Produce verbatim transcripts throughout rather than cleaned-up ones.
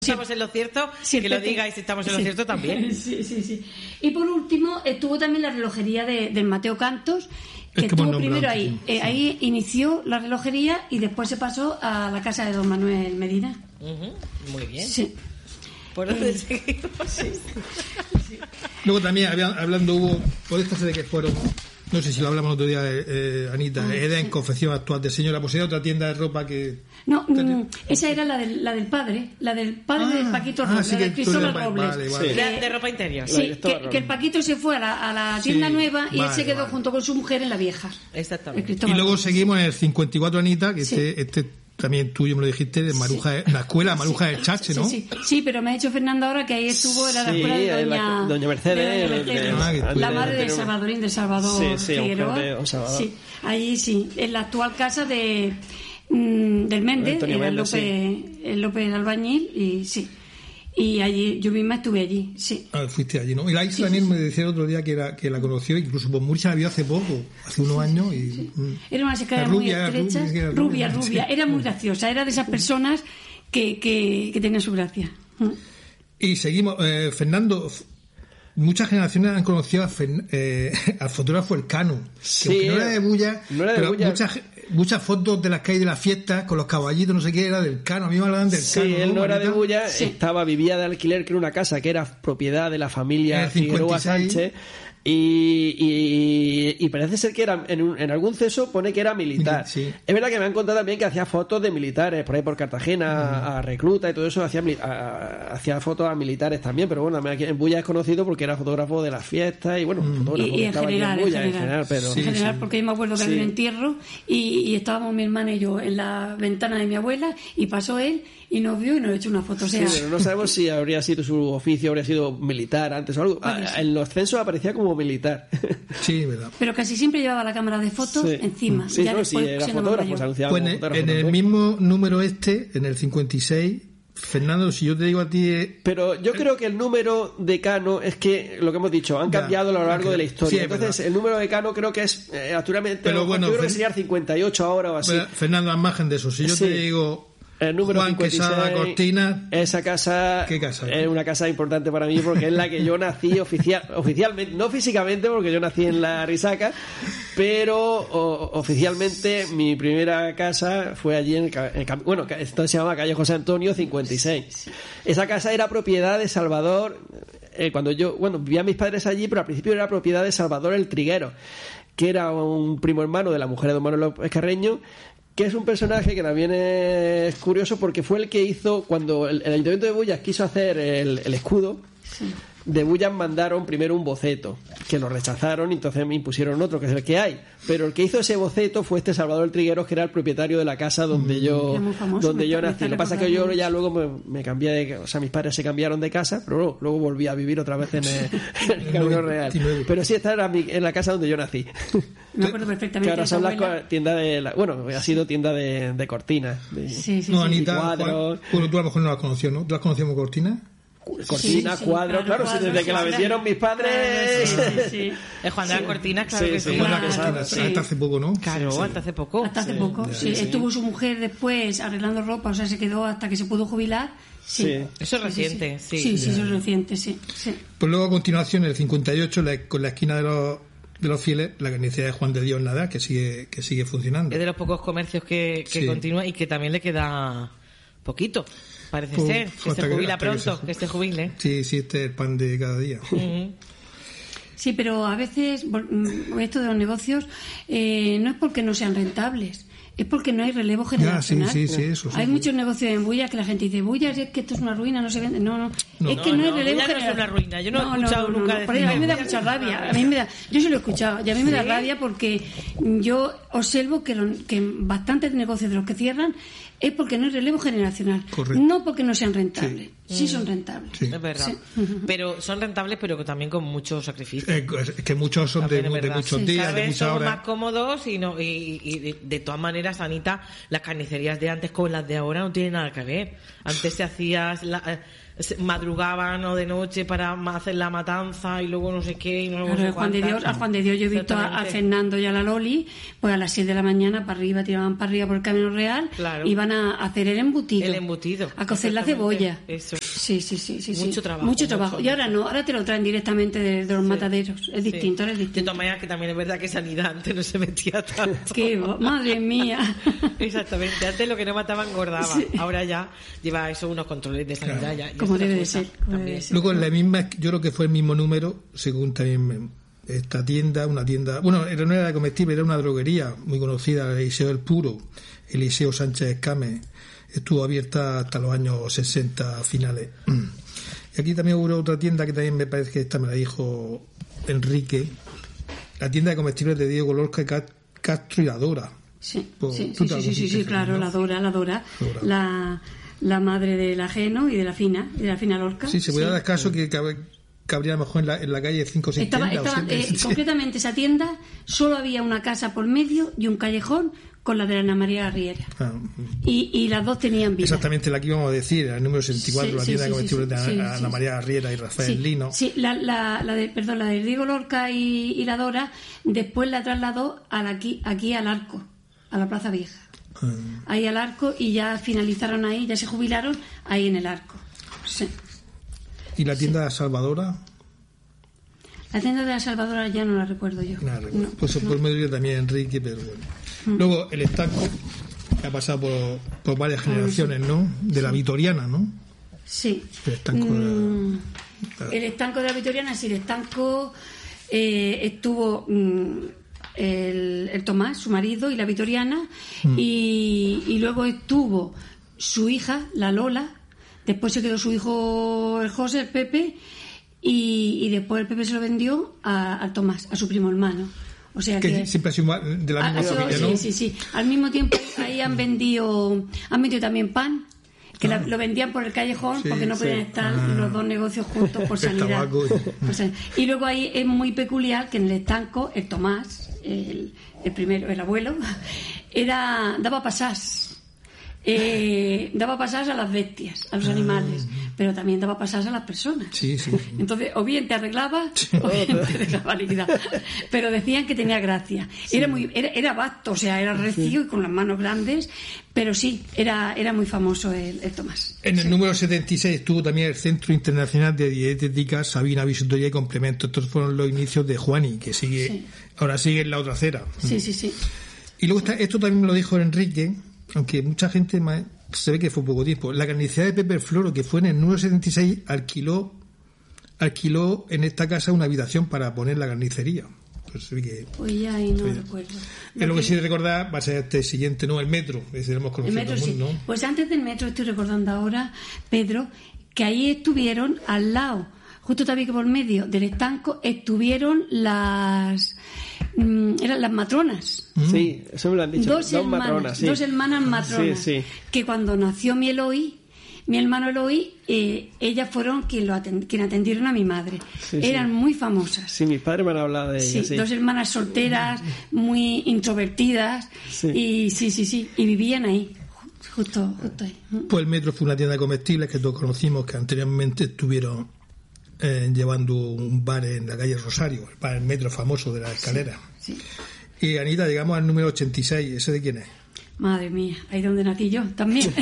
estamos en lo cierto, siempre que lo digáis si estamos en lo sí. cierto también. Sí, sí, sí. Y por último, estuvo también la relojería de, del Mateo Cantos, que, que estuvo primero ahí. Sí. Eh, ahí inició la relojería y después se pasó a la casa de don Manuel Medina. Uh-huh. Muy bien. Sí. ¿Por dónde eh, seguimos? Sí, sí. Luego también, hablando, hubo, por esta serie que fueron... No sé si lo hablamos el otro día, eh, Anita, ah, Eden, sí. Confección Actual de Señora, pues era otra tienda de ropa que... No, mm, esa era la del, la del padre, la del padre ah, de Paquito Robles, ah, sí, la de Cristóbal Robles. Vale, vale. Sí. De, de ropa interior. Sí, que, que el Paquito se fue a la, a la tienda sí, nueva y vale, él se quedó vale. junto con su mujer en la vieja. Exactamente. Y luego Robles. Seguimos en el cincuenta y cuatro, Anita, que sí. este... este también tú, yo me lo dijiste, de Maruja, sí. la escuela Maruja sí. del Chache, ¿no? Sí, sí, sí, pero me ha dicho Fernando ahora que ahí estuvo, era la escuela de doña, la, doña Mercedes, de doña Mercedes ah, la madre de Salvadorín, de Salvador sí, sí, Figueroa. Salvador. Sí, ahí sí, en la actual casa de mm, del Méndez, Antonio era Méndez, López, sí. el López Albañil, y sí. Y allí, yo misma estuve allí, sí. Ah, fuiste allí, ¿no? Y la Isa sí, también sí, me decía el otro día que, era, que la conoció, incluso por Murcia la vio hace poco, hace unos sí, años. Y, sí. Era una chica muy estrecha, rubia, rubia, rubia, rubia. Era muy graciosa, era de esas personas que, que, que tenían su gracia. Y seguimos, eh, Fernando... Muchas generaciones han conocido a Fern, eh, al fotógrafo Elcano, sí, que no era de Bulla, no era de pero Bulla. muchas muchas fotos de las calles de las fiestas con los caballitos, no sé qué, era del Cano. A mí me hablaban del sí, Cano. Sí, él no, no era de Bulla, sí. estaba, vivía de alquiler, que era una casa que era propiedad de la familia Figueroa Sánchez. Y, y, y parece ser que era en, un, en algún ceso pone que era militar. Sí. Es verdad que me han contado también que hacía fotos de militares por ahí por Cartagena, uh-huh. a recluta y todo eso, hacía, a, hacía fotos a militares también, pero bueno, aquí en Bulla es conocido porque era fotógrafo de las fiestas y bueno, uh-huh. fotógrafo y, y que en estaba general, en Bulla en general, en general, pero, sí, en general sí. porque yo me acuerdo que sí. había un entierro y, y estábamos mi hermana y yo en la ventana de mi abuela y pasó él y nos vio y nos echó una foto. O sea, sí, pero no sabemos si habría sido su oficio, habría sido militar antes o algo. Bueno, sí. En los censos aparecía como militar. Sí, verdad. Pero casi siempre llevaba la cámara de fotos sí. encima. Sí, ya no, sí, era fotógrafo. Pues en, en el mismo número este, en el cincuenta y seis, Fernando, si yo te digo a ti... Eh, pero yo creo que el número de Cano es que, lo que hemos dicho, han cambiado ya, a lo largo de la historia. Sí, entonces, verdad. El número de Cano creo que es, eh, actualmente, pero bueno, yo creo Fer... que sería el cincuenta y ocho ahora o así. Pero, Fernando, al margen de eso, si yo sí. te digo... El número Juan cincuenta y seis, Quesada Cortina. Esa casa, ¿Qué casa es una casa importante para mí porque es la que yo nací oficial, oficialmente, no físicamente porque yo nací en la Risaca, pero o, oficialmente mi primera casa fue allí en el, en el bueno, entonces se llama calle José Antonio cincuenta y seis. Esa casa era propiedad de Salvador, eh, cuando yo, bueno, vivía mis padres allí, pero al principio era propiedad de Salvador el Triguero, que era un primo hermano de la mujer de don Manuel López Carreño, que es un personaje que también es curioso porque fue el que hizo, cuando el, el Ayuntamiento de Bullas quiso hacer el, el escudo, sí. de Bullas mandaron primero un boceto, que lo rechazaron y entonces me impusieron otro, que es el que hay. Pero el que hizo ese boceto fue este Salvador el Trigueros, que era el propietario de la casa donde yo famoso, donde yo nací. Lo que pasa es que yo ya luego me, me cambié de... O sea, mis padres se cambiaron de casa, pero luego, luego volví a vivir otra vez en el, en el Camino Real. Pero sí, esta era mi, en la casa donde yo nací. Me acuerdo perfectamente. Que ahora son las tiendas de... La, bueno, ha sido tienda de, de cortinas. De, sí, sí, no, sí. Anita, Juan, bueno, tú a lo mejor no la conoció, ¿no? ¿Tú las conocías como cortinas? Cortina, sí, sí, cuadros, claro, claro, sí, desde que la vendieron mis padres. Sí, sí, sí. El Juan de la Cortina, claro sí, que sí. Claro, claro, sí. Hasta hace poco, ¿no? Claro, sí. hasta hace poco. Hasta hace sí. poco, sí. Sí. Sí. Estuvo su mujer después arreglando ropa, o sea, se quedó hasta que se pudo jubilar. Sí. sí. Eso es reciente, sí. Sí, sí, sí, eso es reciente, sí. sí. Pues luego a continuación, en el cincuenta y ocho, la, con la esquina de los de los fieles, la carnicería de Juan de Dios Nada, que sigue que sigue funcionando. Es de los pocos comercios que, que sí. continúa y que también le queda poquito. Parece pues, ser, que se jubila que, pronto, que, se... que se jubile. Sí, sí, este es el pan de cada día. Uh-huh. Sí, pero a veces esto de los negocios eh, no es porque no sean rentables, es porque no hay relevo generacional. Ya, sí, sí, sí, eso, sí, hay sí. muchos negocios en Bulla que la gente dice, Bulla, es que esto es una ruina, no se vende. No, no, no es que no, no, no hay relevo Bulla generacional. No es una ruina, yo no, no he escuchado no, no, nunca no, decir. A mí me da mucha rabia, a mí me da, yo se lo he escuchado, y a mí me da ¿Sí? rabia porque yo observo que, lo, que bastantes negocios de los que cierran es porque no hay relevo generacional. Correcto. No porque no sean rentables. Sí, sí son rentables. Sí. Es verdad. Sí. Pero son rentables, pero también con mucho sacrificio. Eh, es que muchos son de, de muchos sí. días, de muchas horas. Son más cómodos y, no, y, y de, de todas maneras, Anita, las carnicerías de antes con las de ahora no tienen nada que ver. Antes se hacías... La, madrugaban o de noche para hacer la matanza y luego no sé qué y no claro, sé Juan de Dios, a Juan de Dios yo he visto a, a Fernando y a la Loli pues a las siete de la mañana para arriba, tiraban para arriba por el Camino Real, claro. Iban a hacer el embutido el embutido a cocer la cebolla. Eso. Sí, sí, sí, sí, mucho sí. trabajo mucho trabajo mucho. Y ahora no, ahora te lo traen directamente de, de los sí. mataderos, es distinto, sí. ahora es distinto. De todas maneras que también es verdad que sanidad antes no se metía tanto. Qué, madre mía. Exactamente, antes lo que no mataba engordaba, sí. ahora ya lleva eso unos controles de sanidad claro. ya, como debe de ser, también. Luego en la misma, yo creo que fue el mismo número, según también esta tienda, una tienda, bueno, no era de comestible, era una droguería muy conocida, el Eliseo del Puro, Eliseo Sánchez Escame, estuvo abierta hasta los años sesenta finales. Y aquí también hubo otra tienda que también me parece que esta me la dijo Enrique, la tienda de comestibles de Diego Lorca y Castro y la Dora. Sí, pues, sí, sí, sí, sí, sí, sí, claro, la Dora, la Dora, Dora. la la madre del ajeno y de la fina, de la fina Lorca. Sí, se puede sí. dar caso que cabría a lo mejor en la, en la calle cinco o seis estaba, tiendas. Estaba, eh, concretamente esa tienda solo había una casa por medio y un callejón con la de Ana María Riera. Ah, y, y las dos tenían vida. Exactamente la que íbamos a decir, el número sesenta y cuatro, sí, la tienda sí, de comestibles sí, sí, de Ana, sí, Ana María Riera y Rafael sí, Lino. Sí, la, la, la de, perdón, la de Diego Lorca y, y la Dora, después la trasladó a la, aquí, aquí al Arco, a la Plaza Vieja. Ahí al Arco y ya finalizaron ahí, ya se jubilaron ahí en el Arco. Sí. ¿Y la tienda sí. Salvadora? La tienda de la Salvadora ya no la recuerdo yo. No, no, pues no. Por medio también Enrique, pero bueno. Mm. Luego el estanco que ha pasado por, por varias generaciones, ¿no? De sí. la Vitoriana, ¿no? Sí. El estanco, mm, de, la... el estanco de la Vitoriana, sí, el estanco eh, estuvo... Mm, El, el Tomás, su marido, y la Vitoriana, mm. y, y luego estuvo su hija, la Lola, después se quedó su hijo, el José, el Pepe, y, y después el Pepe se lo vendió a, al Tomás, a su primo hermano. O sea que, que siempre ha sido de la misma familia, sí, ¿no? Sí, sí, sí. Al mismo tiempo ahí han vendido, han vendido también pan, que ah. la, lo vendían por el callejón sí, porque no podían sí. estar ah. los dos negocios juntos por sanidad. y... por sanidad. Y luego ahí es muy peculiar que en el estanco el Tomás, el, el primero, el abuelo, era daba pasás. Eh, daba pasás a las bestias, a los ah. animales, pero también daba pasás a las personas. Sí, sí. Entonces, o bien te arreglaba o bien te dejaba liquidar. Pero decían que tenía gracia. Sí. Era muy, era, era vasto, o sea, era recio sí. y con las manos grandes, pero sí, era, era muy famoso el, el Tomás. En el sí. número setenta y seis estuvo también el Centro Internacional de Dietética Sabina Bisutería y Complementos. Estos fueron los inicios de Juani, que sigue, sí. ahora sigue en la otra acera. Sí, sí, sí. Y luego está, esto también me lo dijo Enrique, aunque mucha gente más, se ve que fue poco tiempo. La carnicería de Pepe Floro, que fue en el número setenta y seis, alquiló alquiló en esta casa una habitación para poner la carnicería. Pues, que, pues ya ahí no pues, recuerdo. Es lo que sí recordar va a ser este siguiente, ¿no? El metro. Ese hemos conocido el metro, todo el mundo, sí. ¿no? Pues antes del metro estoy recordando ahora, Pedro, que ahí estuvieron al lado, justo también que por medio del estanco, estuvieron las... eran las matronas. Sí, eso me lo han dicho. Dos, dos hermanas, matronas, sí. Dos hermanas matronas. Sí, sí. Que cuando nació mi Eloy, mi hermano Eloy, eh, ellas fueron quien, lo atend- quien atendieron a mi madre. Sí, eran sí. muy famosas. Sí, mis padres me han hablado de ellas. Sí, sí, dos hermanas solteras, muy introvertidas. Sí. Y sí, sí, sí. Y vivían ahí. Justo, justo ahí. Pues el metro fue una tienda de comestibles que todos conocimos, que anteriormente estuvieron eh, llevando un bar en la calle Rosario, el bar, el metro famoso de la escalera. Sí, sí. Y Anita, llegamos al número ochenta y seis. ¿Ese de quién es? Madre mía, ahí donde nací yo también.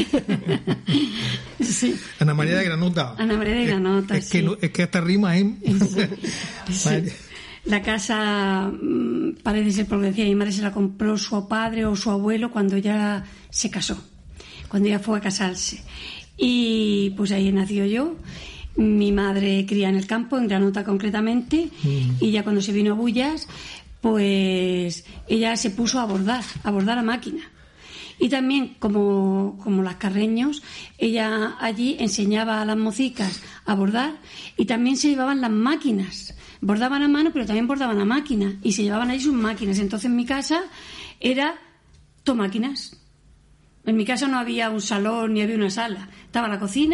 Sí. Ana María de Granota. Ana María de Granota, es, es sí. Que no, es que esta rima, ¿eh? Sí. Sí. La casa, parece ser, porque decía mi madre, se la compró su padre o su abuelo cuando ya se casó, cuando ya fue a casarse. Y pues ahí nació yo. Mi madre cría en el campo, en Granota concretamente, mm. y ya cuando se vino a Bullas, pues ella se puso a bordar, a bordar a máquina. Y también, como, como las Carreños, ella allí enseñaba a las mocicas a bordar y también se llevaban las máquinas. Bordaban a mano, pero también bordaban a máquina y se llevaban allí sus máquinas. Entonces en mi casa era todo máquinas. En mi casa no había un salón ni había una sala. Estaba la cocina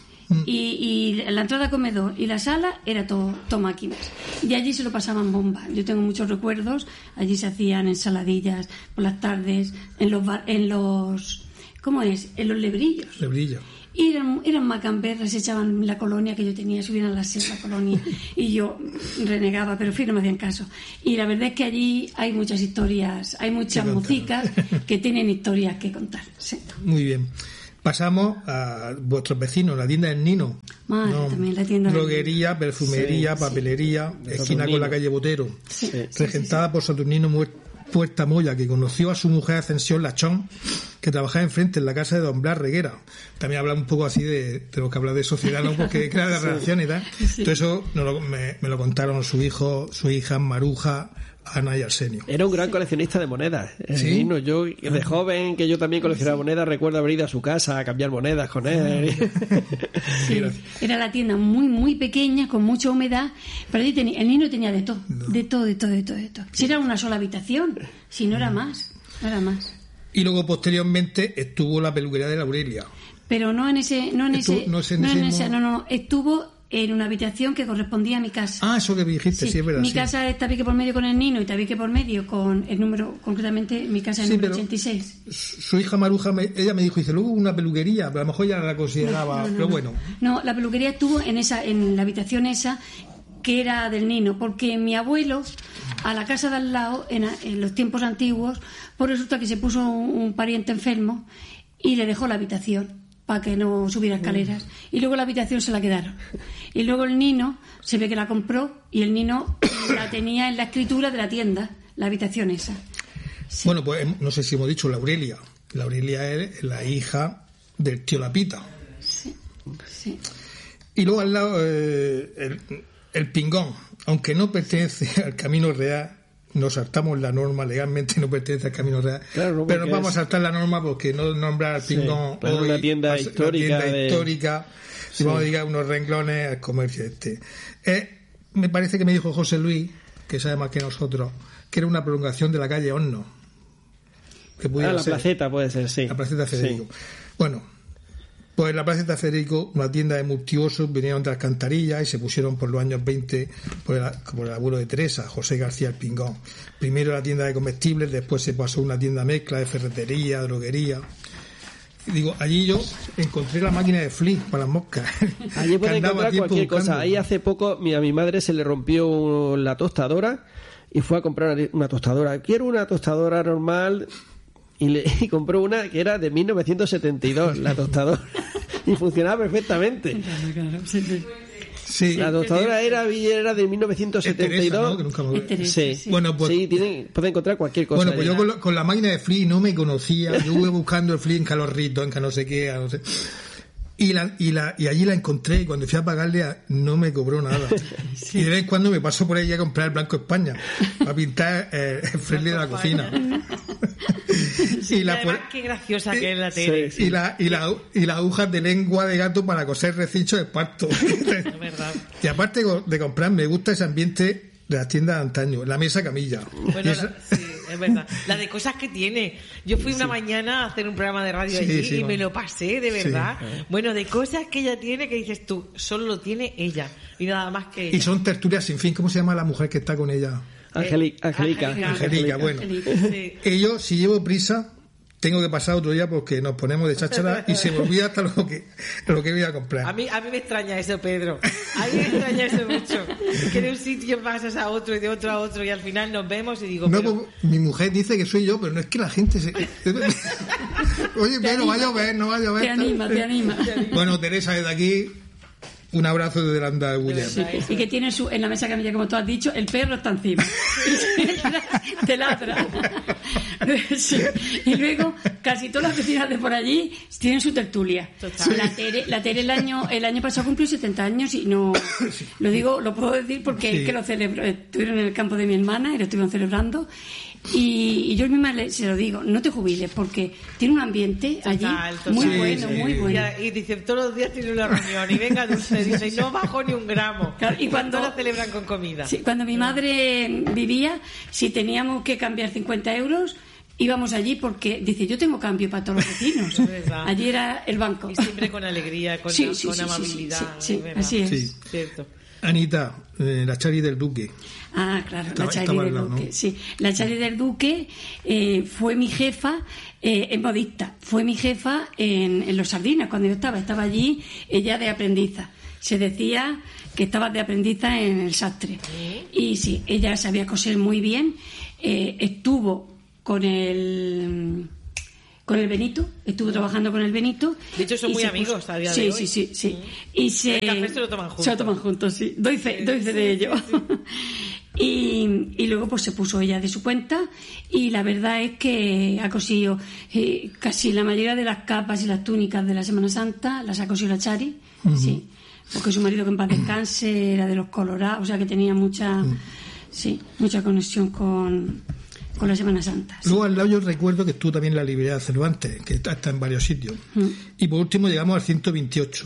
y, y la entrada comedor y la sala era todo, todo máquinas. Y allí se lo pasaban bomba. Yo tengo muchos recuerdos. Allí se hacían ensaladillas por las tardes, en los bar, en los ¿cómo es? En los lebrillos. Lebrillo. Y eran, eran macamberras, se echaban en la colonia que yo tenía, subían a la, la colonia, y yo renegaba, pero en fin, no me hacían caso. Y la verdad es que allí hay muchas historias, hay muchas mocicas que tienen historias que contar. Sí. Muy bien. Pasamos a vuestros vecinos, la tienda del Nino. Madre, no, también la tienda droguería, del... perfumería, sí, papelería, sí, esquina con la calle Botero, sí, regentada sí, sí, por Saturnino Puerta Moya, que conoció a su mujer Ascensión Lachón, que trabajaba enfrente en la casa de Don Blas Reguera. También habla un poco así de, de lo que habla de sociedad, ¿no? Porque crea la sí, relación y tal. Sí. Todo eso me lo, me, me lo contaron su hijo, su hija Maruja, Ana y Arsenio. Era un gran sí. coleccionista de monedas. ¿Sí? Nino, yo de joven, que yo también coleccionaba sí. monedas, recuerdo haber ido a su casa a cambiar monedas con él. Sí. Era la tienda muy, muy pequeña, con mucha humedad, pero allí tenía, el Nino tenía de todo, no. de todo, de todo, de todo, de todo. Si era una sola habitación, si no era más, no era más. Y luego posteriormente estuvo la peluquería de la Aurelia. Pero no en ese, no en estuvo, ese, no, es en no, ese en ese no, no, estuvo en una habitación que correspondía a mi casa. Ah, eso que me dijiste, sí, sí es verdad. Mi sí. casa es tabique por medio con el Nino y tabique por medio con el número, concretamente mi casa es el sí, número ochenta y seis. Su hija Maruja, me, ella me dijo, dice, luego una peluquería, pero a lo mejor ya la consideraba, no, no, no, pero bueno. No, la peluquería estuvo en esa, en la habitación esa que era del Nino, porque mi abuelo, a la casa de al lado, en, en los tiempos antiguos, pues resulta que se puso un, un pariente enfermo y le dejó la habitación para que no subiera escaleras, y luego la habitación se la quedaron, y luego el Nino se ve que la compró y el Nino la tenía en la escritura de la tienda, la habitación esa. Sí. Bueno, pues no sé si hemos dicho la Aurelia. La Aurelia es la hija del tío Lapita. Sí, sí. Y luego al lado eh, el, el Pingón, aunque no pertenece al Camino Real, nos saltamos la norma, legalmente no pertenece al Camino Real, claro, pero nos vamos es... a saltar la norma porque no nombrar al Pingón sí, hoy, una tienda pues, histórica, una tienda de... histórica sí. Y vamos a dedicar unos renglones al comercio este. Eh, me parece que me dijo José Luis, que sabe más que nosotros, que era una prolongación de la calle Horno. Que ah, la ser. placeta puede ser, sí. La placeta Federico. Sí. Bueno, pues en la placeta Federico, una tienda de multiusos, vinieron de alcantarillas y se pusieron por los años veinte por el, por el abuelo de Teresa, José García el Pingón. Primero la tienda de comestibles, después se pasó a una tienda mezcla de ferretería, droguería. Y digo, allí yo encontré la máquina de flis para las moscas. Allí puede encontrar cualquier buscando. cosa. Ahí hace poco a mi madre se le rompió la tostadora y fue a comprar una tostadora. Quiero una tostadora normal. Y, le, y compró una que era de mil novecientos setenta y dos, la tostadora, y funcionaba perfectamente. Sí, la tostadora era, era de mil novecientos setenta y dos. Teresa, ¿no? Que Teresa, sí, sí. Bueno, pues, sí, tienen, puede encontrar cualquier cosa. Bueno, pues yo con, lo, con la máquina de flis no me conocía. Yo estuve buscando el flis en Calorrito, en que no sé qué, no sé. Y, la, y, la, y allí la encontré y cuando fui a pagarle a, no me cobró nada. Sí. Y de vez en cuando me paso por ahí a comprar el Blanco España para pintar eh, el friendly de la cocina. Sí, y la, además, qué graciosa que es la tele. Sí, sí. Y, la, y, la, y las agujas de lengua de gato para coser recinchos de parto. Es verdad. Y aparte de comprar, me gusta ese ambiente de las tiendas de antaño, la mesa camilla. Bueno, esa... la, sí, es verdad. La de cosas que tiene. Yo fui una sí. mañana a hacer un programa de radio sí, allí sí, y me lo pasé, de verdad. Sí. Bueno, de cosas que ella tiene que dices tú, solo lo tiene ella y nada más que ella. Y son tertulias sin fin. ¿Cómo se llama la mujer que está con ella? Angélica. Angélica, Angélica, Angélica, bueno. Sí. Y yo, si llevo prisa, tengo que pasar otro día porque nos ponemos de cháchara y se me olvida hasta lo que lo que voy a comprar. A mí a mí me extraña eso, Pedro. A mí me extraña eso mucho. Que de un sitio pasas a otro y de otro a otro y al final nos vemos y digo... No, pero... pues, mi mujer dice que soy yo, pero no es que la gente se... Oye, pero va a llover, no va a llover. Te anima, te anima. Bueno, Teresa, desde aquí... Un abrazo desde la anda de William. Sí, y que tiene su, en la mesa camilla, como tú has dicho, el perro está encima. Te ladra. Sí. Y luego, casi todas las vecinas de por allí tienen su tertulia. Total. La Tere, la Tere el año, el año pasado cumplió setenta años y no, lo digo, lo puedo decir porque sí. es que lo celebro. Estuvieron en el campo de mi hermana y lo estuvieron celebrando. Y, y yo misma le, se lo digo, no te jubiles porque tiene un ambiente allí total, total. muy sí, bueno, sí. muy bueno. Y, y dice, todos los días tiene una reunión y venga dulce, dice, y no bajo ni un gramo. Claro, y cuando la celebran con comida. Sí, cuando mi madre vivía, si teníamos que cambiar cincuenta euros, íbamos allí porque dice, yo tengo cambio para todos los vecinos. Allí era el banco. Y siempre con alegría, con, sí, con sí, sí, amabilidad. Sí, sí, sí, así es. Sí. Cierto. Anita, eh, la Chari del Duque. Ah, claro, Estaba, la Chari del lado, Duque, ¿no? sí. La Chari del Duque eh, fue mi jefa, eh, es modista, fue mi jefa en, en Los Sardinas, cuando yo estaba, estaba allí, ella de aprendiza. Se decía que estaba de aprendiza en el sastre. Y sí, ella sabía coser muy bien, eh, estuvo con el... con el Benito, estuvo trabajando con el Benito. De hecho, son muy amigos puso... a día sí, de sí, hoy. sí, sí. Y se... El café se lo toman juntos. Se lo toman juntos, sí. Doy fe, sí, doy fe sí, de ello. Sí, sí. y, y luego pues se puso ella de su cuenta y la verdad es que ha cosido eh, casi la mayoría de las capas y las túnicas de la Semana Santa, las ha cosido la Chari, uh-huh. sí. Porque su marido, que en paz descanse, era de los Colorados, o sea que tenía mucha, uh-huh. sí, mucha conexión con... con la Semana Santa. Sí. Luego al lado yo recuerdo que estuvo también la librería de Cervantes, que está en varios sitios. Mm. Y por último llegamos al ciento veintiocho.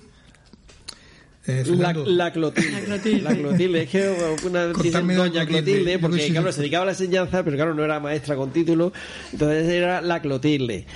Eh, la, la Clotilde. La Clotilde. La Clotilde. Es que una dicen doña Clotilde, Clotilde porque sí, claro, sí. se dedicaba a la enseñanza, pero claro, no era maestra con título, entonces era la Clotilde.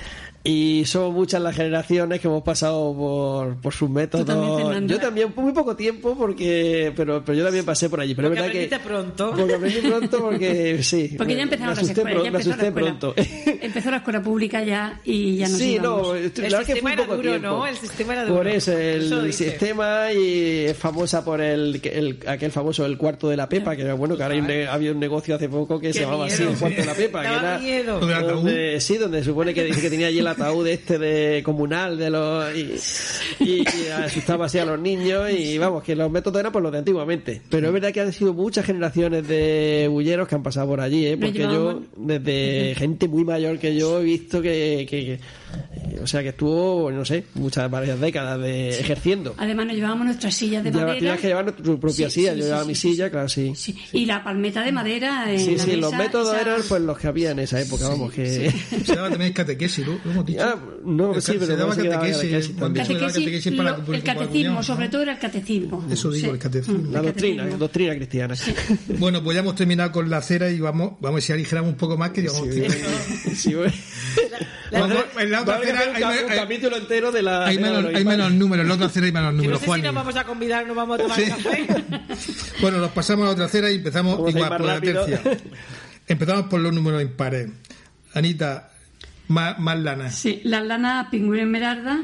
Y somos muchas las generaciones que hemos pasado por, por sus métodos. También, yo también, muy poco tiempo, porque pero, pero yo también pasé por allí. Pero porque es verdad aprendiste que, pronto. Porque aprendí pronto, porque sí. Porque ya empezaron las escuelas. Pro, ya empezó me asusté la escuela. pronto. Empezó la escuela pública ya y ya no Sí, no, el la verdad que fue un poco duro, tiempo. ¿no? El sistema era duro. Por eso, el, eso el sistema, y es famosa por el, el aquel famoso El Cuarto de la Pepa, que era bueno, que ahora hay un, había un negocio hace poco que Qué se llamaba miedo. así, El Cuarto de la Pepa, Daba que era miedo. donde, sí, donde se supone que dice que tenía allí el ataúd este de comunal de los y, y, y asustaba así a los niños, y vamos, que los métodos eran por los de antiguamente, pero es verdad que han sido muchas generaciones de bulleros que han pasado por allí, ¿eh? Porque yo desde gente muy mayor que yo he visto que, que, que o sea que estuvo, no sé, muchas varias décadas de ejerciendo. Además nos llevábamos nuestras sillas de ya madera. Tienes que llevar tu propia sí, silla, sí, yo sí, llevaba sí, mi sí, silla, sí. claro, sí. sí. Y la palmeta de madera en sí, la sí, mesa, los métodos esa... eran pues los que había en esa época, vamos, que sí. Se daba también catequesis, ¿no? ¿Lo hemos dicho? Ah, no, el, sí, pero se daba no catequesis, catequesis, para lo, el catecismo, ¿no? Sobre todo era el catecismo. Eso digo, sí. el catecismo. La doctrina, la doctrina cristiana. Sí. Bueno, pues ya hemos terminado con la cera y vamos, vamos a ver si aligeramos un poco más, que digamos. Sí, sí, sí, bueno. La, la, vamos, en la otra cera hay, hay un capítulo entero de la. Hay menos, hay menos números, en la otra cera hay menos números. Que no sé si nos vamos a convidar, nos vamos a tomar sí. café. Bueno, nos pasamos a la otra cera y empezamos vamos igual por rápido. la tercia. Empezamos por los números impares. Anita, más, más lana. Sí, la lana Pingüino Esmeralda,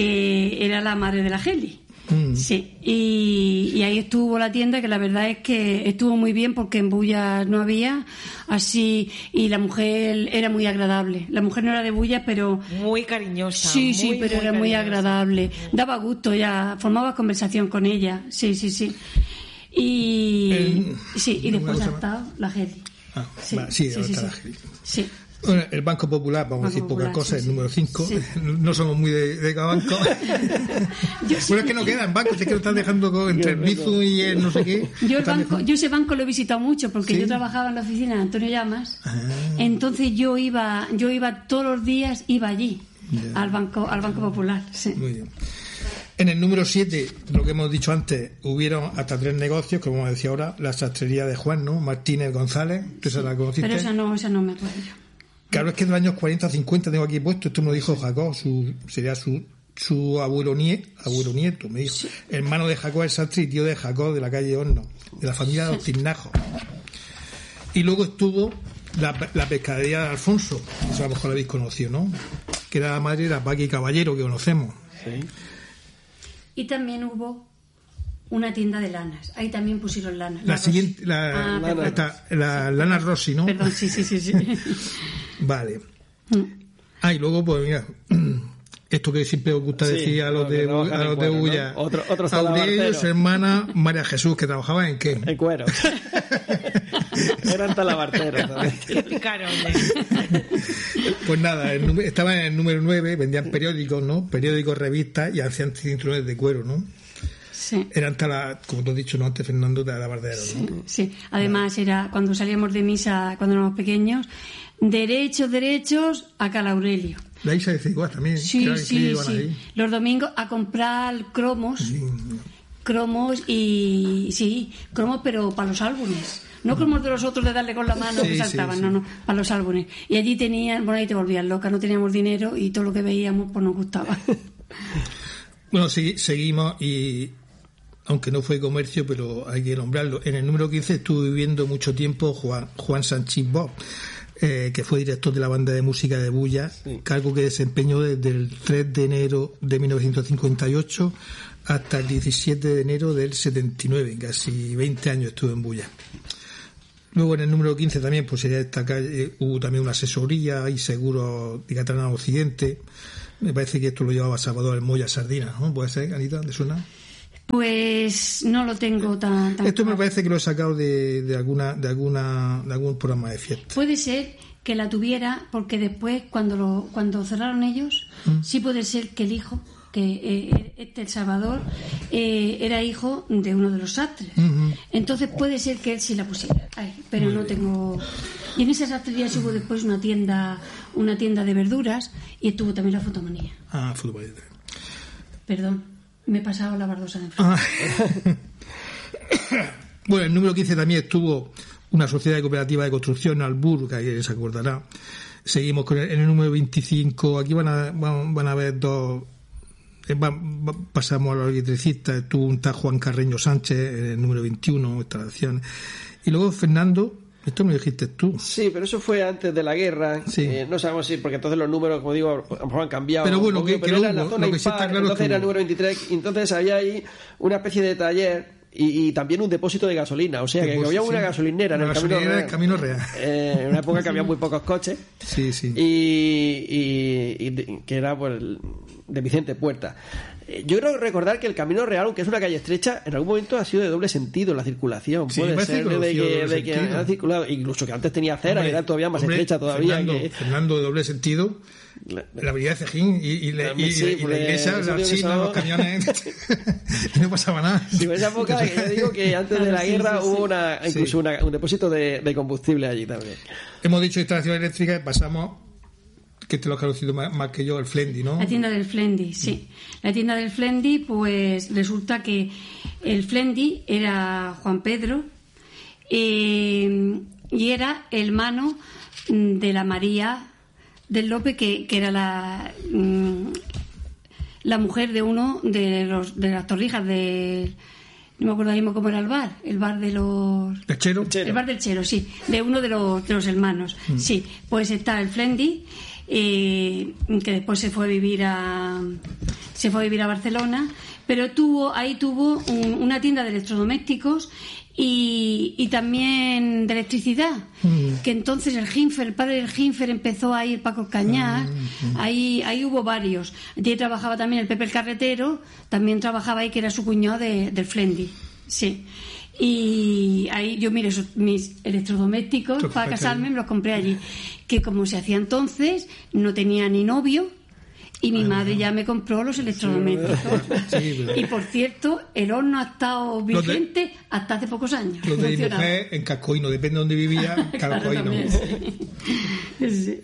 que era la madre de la Geli. Mm. Sí, y, y ahí estuvo la tienda, que la verdad es que estuvo muy bien porque en Bullas no había así, y la mujer era muy agradable. La mujer no era de Bullas, pero muy cariñosa. Sí, muy, sí, pero muy era cariñosa. muy agradable. Daba gusto, ya formaba conversación con ella. Sí, sí, sí. Y el, sí, y después ha estado la Geli. Ah, sí, va, sí, sí, sí, sí. La Geli. Sí. Bueno, el Banco Popular, vamos Banco a decir Popular, pocas cosas, sí, el número cinco. Sí. No somos muy de, de banco. Pero sí. Es que no quedan bancos, es que lo están dejando entre el Bizum y el no sé qué. Yo, el banco, yo ese banco lo he visitado mucho porque ¿sí? Yo trabajaba en la oficina de Antonio Llamas. Ah. Entonces yo iba yo iba todos los días, iba allí, yeah. al banco al Banco Popular. Sí. Muy bien. En el número siete, lo que hemos dicho antes, hubieron hasta tres negocios, como decía ahora, la sastrería de Juan, ¿no? Martínez González, ¿tú esa la conociste? Pero esa no, esa no me acuerdo yo. Claro, es que en los años cuarenta, cincuenta tengo aquí puesto, esto me lo dijo Jacob, su, sería su, su abuelo, nieto, abuelo nieto, me dijo, sí. Hermano de Jacob el sastre y tío de Jacob de la calle Horno, de la familia de los Tiznajos. Y luego estuvo la, la pescadería de Alfonso, eso a lo mejor la habéis conocido, ¿no? Que era la madre de la Paqui Caballero, que conocemos. Sí. Y también hubo una tienda de lanas. Ahí también pusieron lanas. La, la siguiente, la, ah, la, esta, la lana Rossi, ¿no? Perdón, sí, sí, sí, sí. Vale. Ah, y luego, pues mira, esto que siempre os gusta sí, decir a los de, a los de Bulla. ¿No? Otro, otro Aurelio, su hermana María Jesús, que trabajaba en qué? En cuero. Eran talabarteros también. Qué picarones. Pues nada, el, estaba en el número nueve, vendían periódicos, ¿no? Periódicos, revistas y hacían cinturones de cuero, ¿no? Sí. Eran tala, como tú has dicho, ¿no? Antes Fernando, talabarderos, ¿no? Sí, sí. Además era cuando salíamos de misa, cuando éramos pequeños, derechos, derechos a Cal Aurelio. La Isa de Ciguas también. Sí, sí, sí. Ahí. Los domingos a comprar cromos, sí. cromos y sí, cromos pero para los álbumes. No cromos de los otros de darle con la mano sí, que saltaban, sí, sí. no, no, para los álbumes. Y allí tenían, bueno, ahí te volvías loca, no teníamos dinero y todo lo que veíamos pues nos gustaba. Bueno, sí, seguimos y aunque no fue comercio, pero hay que nombrarlo. En el número quince estuvo viviendo mucho tiempo Juan, Juan Sanchís Bosch, eh, que fue director de la banda de música de Bulla, sí. Cargo que desempeñó desde el tres de enero de mil novecientos cincuenta y ocho hasta el diecisiete de enero del setenta y nueve, casi veinte años estuvo en Bulla. Luego en el número quince también pues sería destacar, eh, hubo también una asesoría y seguros de Catalana Occidente. Me parece que esto lo llevaba Salvador El Moya Sardina, ¿no? ¿Puede ser, Anita? ¿Te suena? Pues no lo tengo tan, tan esto claro. Me parece que lo he sacado de, de alguna de alguna de algún programa de fiesta. Puede ser que la tuviera porque después cuando lo cuando cerraron ellos ¿Mm? Sí puede ser que el hijo que eh, este El Salvador eh, era hijo de uno de los sastres. Uh-huh. Entonces puede ser que él sí la pusiera. Ay, pero Muy no bien. tengo. Y en esa sastrería hubo después una tienda una tienda de verduras y estuvo también la fotomanía. Ah, fotomanía. Perdón, me he pasado la bardosa de enfrente. Ah. Bueno, el número quince también estuvo una sociedad cooperativa de construcción, Albur, que ahí se acordará. Seguimos con el, en el número veinticinco. Aquí van a van, van a ver dos. Va, va, pasamos a los electricistas. Estuvo un tal Juan Carreño Sánchez en el número veintiuno, instalaciones. Y luego Fernando, esto me lo dijiste tú. Sí, pero eso fue antes de la guerra. Sí. Eh, no sabemos si, porque entonces los números, como digo, a lo mejor han cambiado. Pero bueno, poquito, que, pero que era hubo, la zona lo que impar, sí está claro entonces es que era el número veintitrés. Entonces había ahí una especie de taller. Y, y también un depósito de gasolina, o sea que, que había una gasolinera en el Camino Real, el Camino Real. Eh, en una época que había muy pocos coches. Sí, sí. Y, y, y de, que era pues, de Vicente Puerta. Yo creo recordar que el Camino Real, aunque es una calle estrecha, en algún momento ha sido de doble sentido la circulación. Sí, puede ser que de, que, de que han circulado, incluso que antes tenía acera, hombre, que era todavía más hombre, estrecha todavía. Fernando, que... Fernando, de doble sentido. La, la avenida de Cejín y, y, le, y, sí, y la iglesia, la china, los camiones y no pasaba nada. Sí, en esa época que yo digo que antes de la guerra sí, sí, hubo una, incluso sí. una, un depósito de, de combustible allí también. Hemos dicho instalaciones eléctricas, pasamos, que te lo has conocido más, más que yo, el Flendi, ¿no? La tienda del Flendi, sí. La tienda del Flendi, pues resulta que el Flendi era Juan Pedro eh, y era hermano de la María del Lope, que, que era la la mujer de uno de los de las torrijas de, no me acuerdo mismo cómo era el bar, el bar de los ¿El Chero? El bar del Chero, sí, de uno de los de los hermanos. Mm. Sí, pues está el Flendi, eh, que después se fue a vivir a se fue a vivir a Barcelona, pero tuvo ahí tuvo un, una tienda de electrodomésticos y, y también de electricidad, mm. que entonces el Ginfer, el padre del Ginfer empezó a ir Paco Cañar, mm. ahí ahí hubo varios. Allí trabajaba también el Pepe el Carretero, también trabajaba ahí, que era su cuñado de, del Flendi, sí. Y ahí yo, mire, esos, mis electrodomésticos para casarme me los compré allí, que como se hacía entonces, no tenía ni novio. Y mi madre ya me compró los electrodomésticos. Sí, pero... Y por cierto, el horno ha estado vigente de... hasta hace pocos años. Lo de mi mujer en Cascoíno, depende de dónde vivía, Cascoíno. Sí. Sí.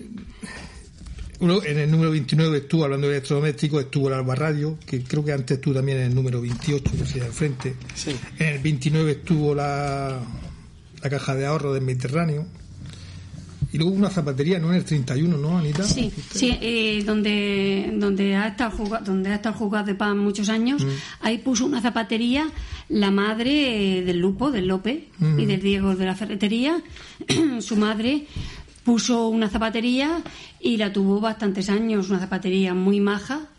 Uno, en el número veintinueve estuvo, hablando de electrodomésticos, estuvo el Alba Radio, que creo que antes estuvo también en el número veintiocho, que sea enfrente. Sí. En el veintinueve estuvo la, la caja de ahorro del Mediterráneo. Y luego una zapatería, ¿no? En el treinta y uno, ¿no, Anita? Sí, sí, eh, donde donde ha estado jugado, donde ha estado jugado de pan muchos años, mm. ahí puso una zapatería la madre del Lupo, del López, mm. y del Diego de la ferretería. Su madre puso una zapatería y la tuvo bastantes años, una zapatería muy maja,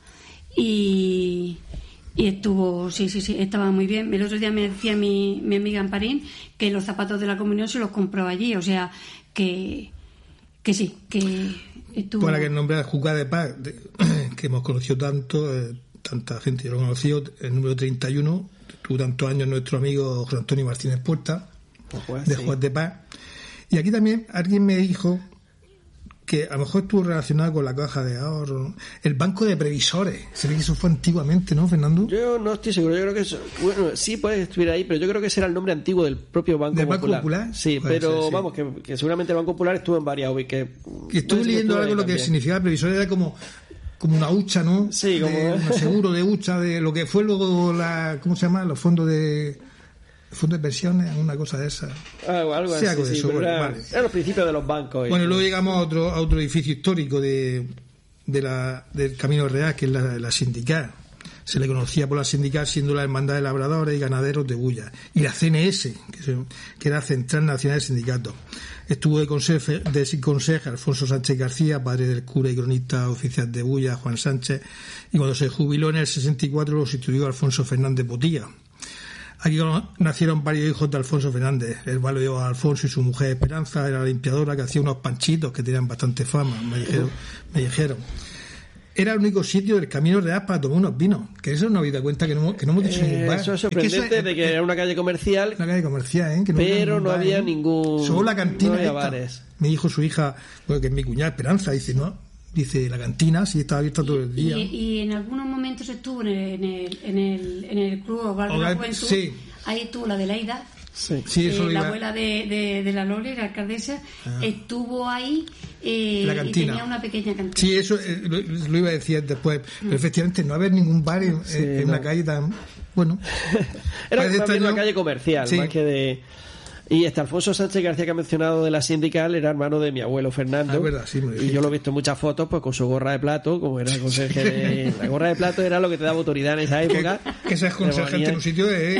y y estuvo, sí, sí, sí, estaba muy bien. El otro día me decía mi, mi amiga Amparín que los zapatos de la comunión se los compró allí, o sea, que que sí, que estuvo... Para que el nombre de Jugada de Paz, de, que hemos conocido tanto, eh, tanta gente ya lo ha conocido, el número treinta y uno, tuvo tantos años nuestro amigo José Antonio Martínez Puerta, pues, de sí. Juan de Paz. Y aquí también alguien me dijo que a lo mejor estuvo relacionado con la caja de ahorro, el banco de previsores. Se ve que eso fue antiguamente, ¿no, Fernando? Yo no estoy seguro, yo creo que eso, bueno, sí puede estuviera ahí, pero yo creo que ese era el nombre antiguo del propio Banco ¿Del Popular. Banco Popular? Sí, puede pero ser, sí. vamos, que, que seguramente el Banco Popular estuvo en varias y que... que estuve leyendo algo lo que significaba previsor, era como como una hucha, ¿no? Sí, como... De, un seguro de hucha, de lo que fue luego la... ¿Cómo se llama? Los fondos de... Fondo de pensiones, una cosa de esa. Algo, algo sí, así, algo de sí, eso, bueno, era, vale. Era los principios de los bancos. Bueno, luego llegamos a otro, a otro edificio histórico de, de la, del Camino Real, que es la, la Sindical. Se le conocía por la sindical siendo la Hermandad de Labradores y Ganaderos de Bulla, y la C N S, que, se, que era Central Nacional de Sindicatos. Estuvo de consejo, de consejo Alfonso Sánchez García, padre del cura y cronista oficial de Bulla, Juan Sánchez, y cuando se jubiló en el sesenta y cuatro lo sustituyó Alfonso Fernández Botilla. Aquí nacieron varios hijos de Alfonso Fernández. El valio Alfonso y su mujer Esperanza era la limpiadora que hacía unos panchitos que tenían bastante fama, me dijeron. Me dijeron. Era el único sitio del Camino Real para tomar unos vinos, que eso no habéis dado cuenta que no, que no hemos dicho eh, ningún bar. Eso es sorprendente, es que eso, de que era una calle comercial. Una calle comercial, ¿eh? Que no pero no bar, había ¿eh? ningún... Solo la cantina no había esta. Bares. Me dijo su hija, bueno, que es mi cuñada Esperanza, dice, no, dice, la cantina sí estaba abierta todo el día. Y, y en algunos momentos estuvo en el, en el, en el, en el Club Hogar de la Juventud. Sí. Ahí estuvo la Adelaida. Sí, sí, eso eh, iba... La abuela de, de, de la Loli, la alcaldesa, ah. estuvo ahí eh, la cantina. Y tenía una pequeña cantina. Sí, eso eh, lo, lo iba a decir después. Mm. Pero efectivamente no haber ningún bar en, sí, en no. una calle tan... Bueno. Era también una calle comercial, sí. más que de... Y este Alfonso Sánchez García que ha mencionado de la sindical era hermano de mi abuelo Fernando. Ah, es verdad, sí, me y yo lo he visto en muchas fotos pues con su gorra de plato, como era el conserje de... La gorra de plato era lo que te daba autoridad en esa época. Que, que seas conserje en un sitio de...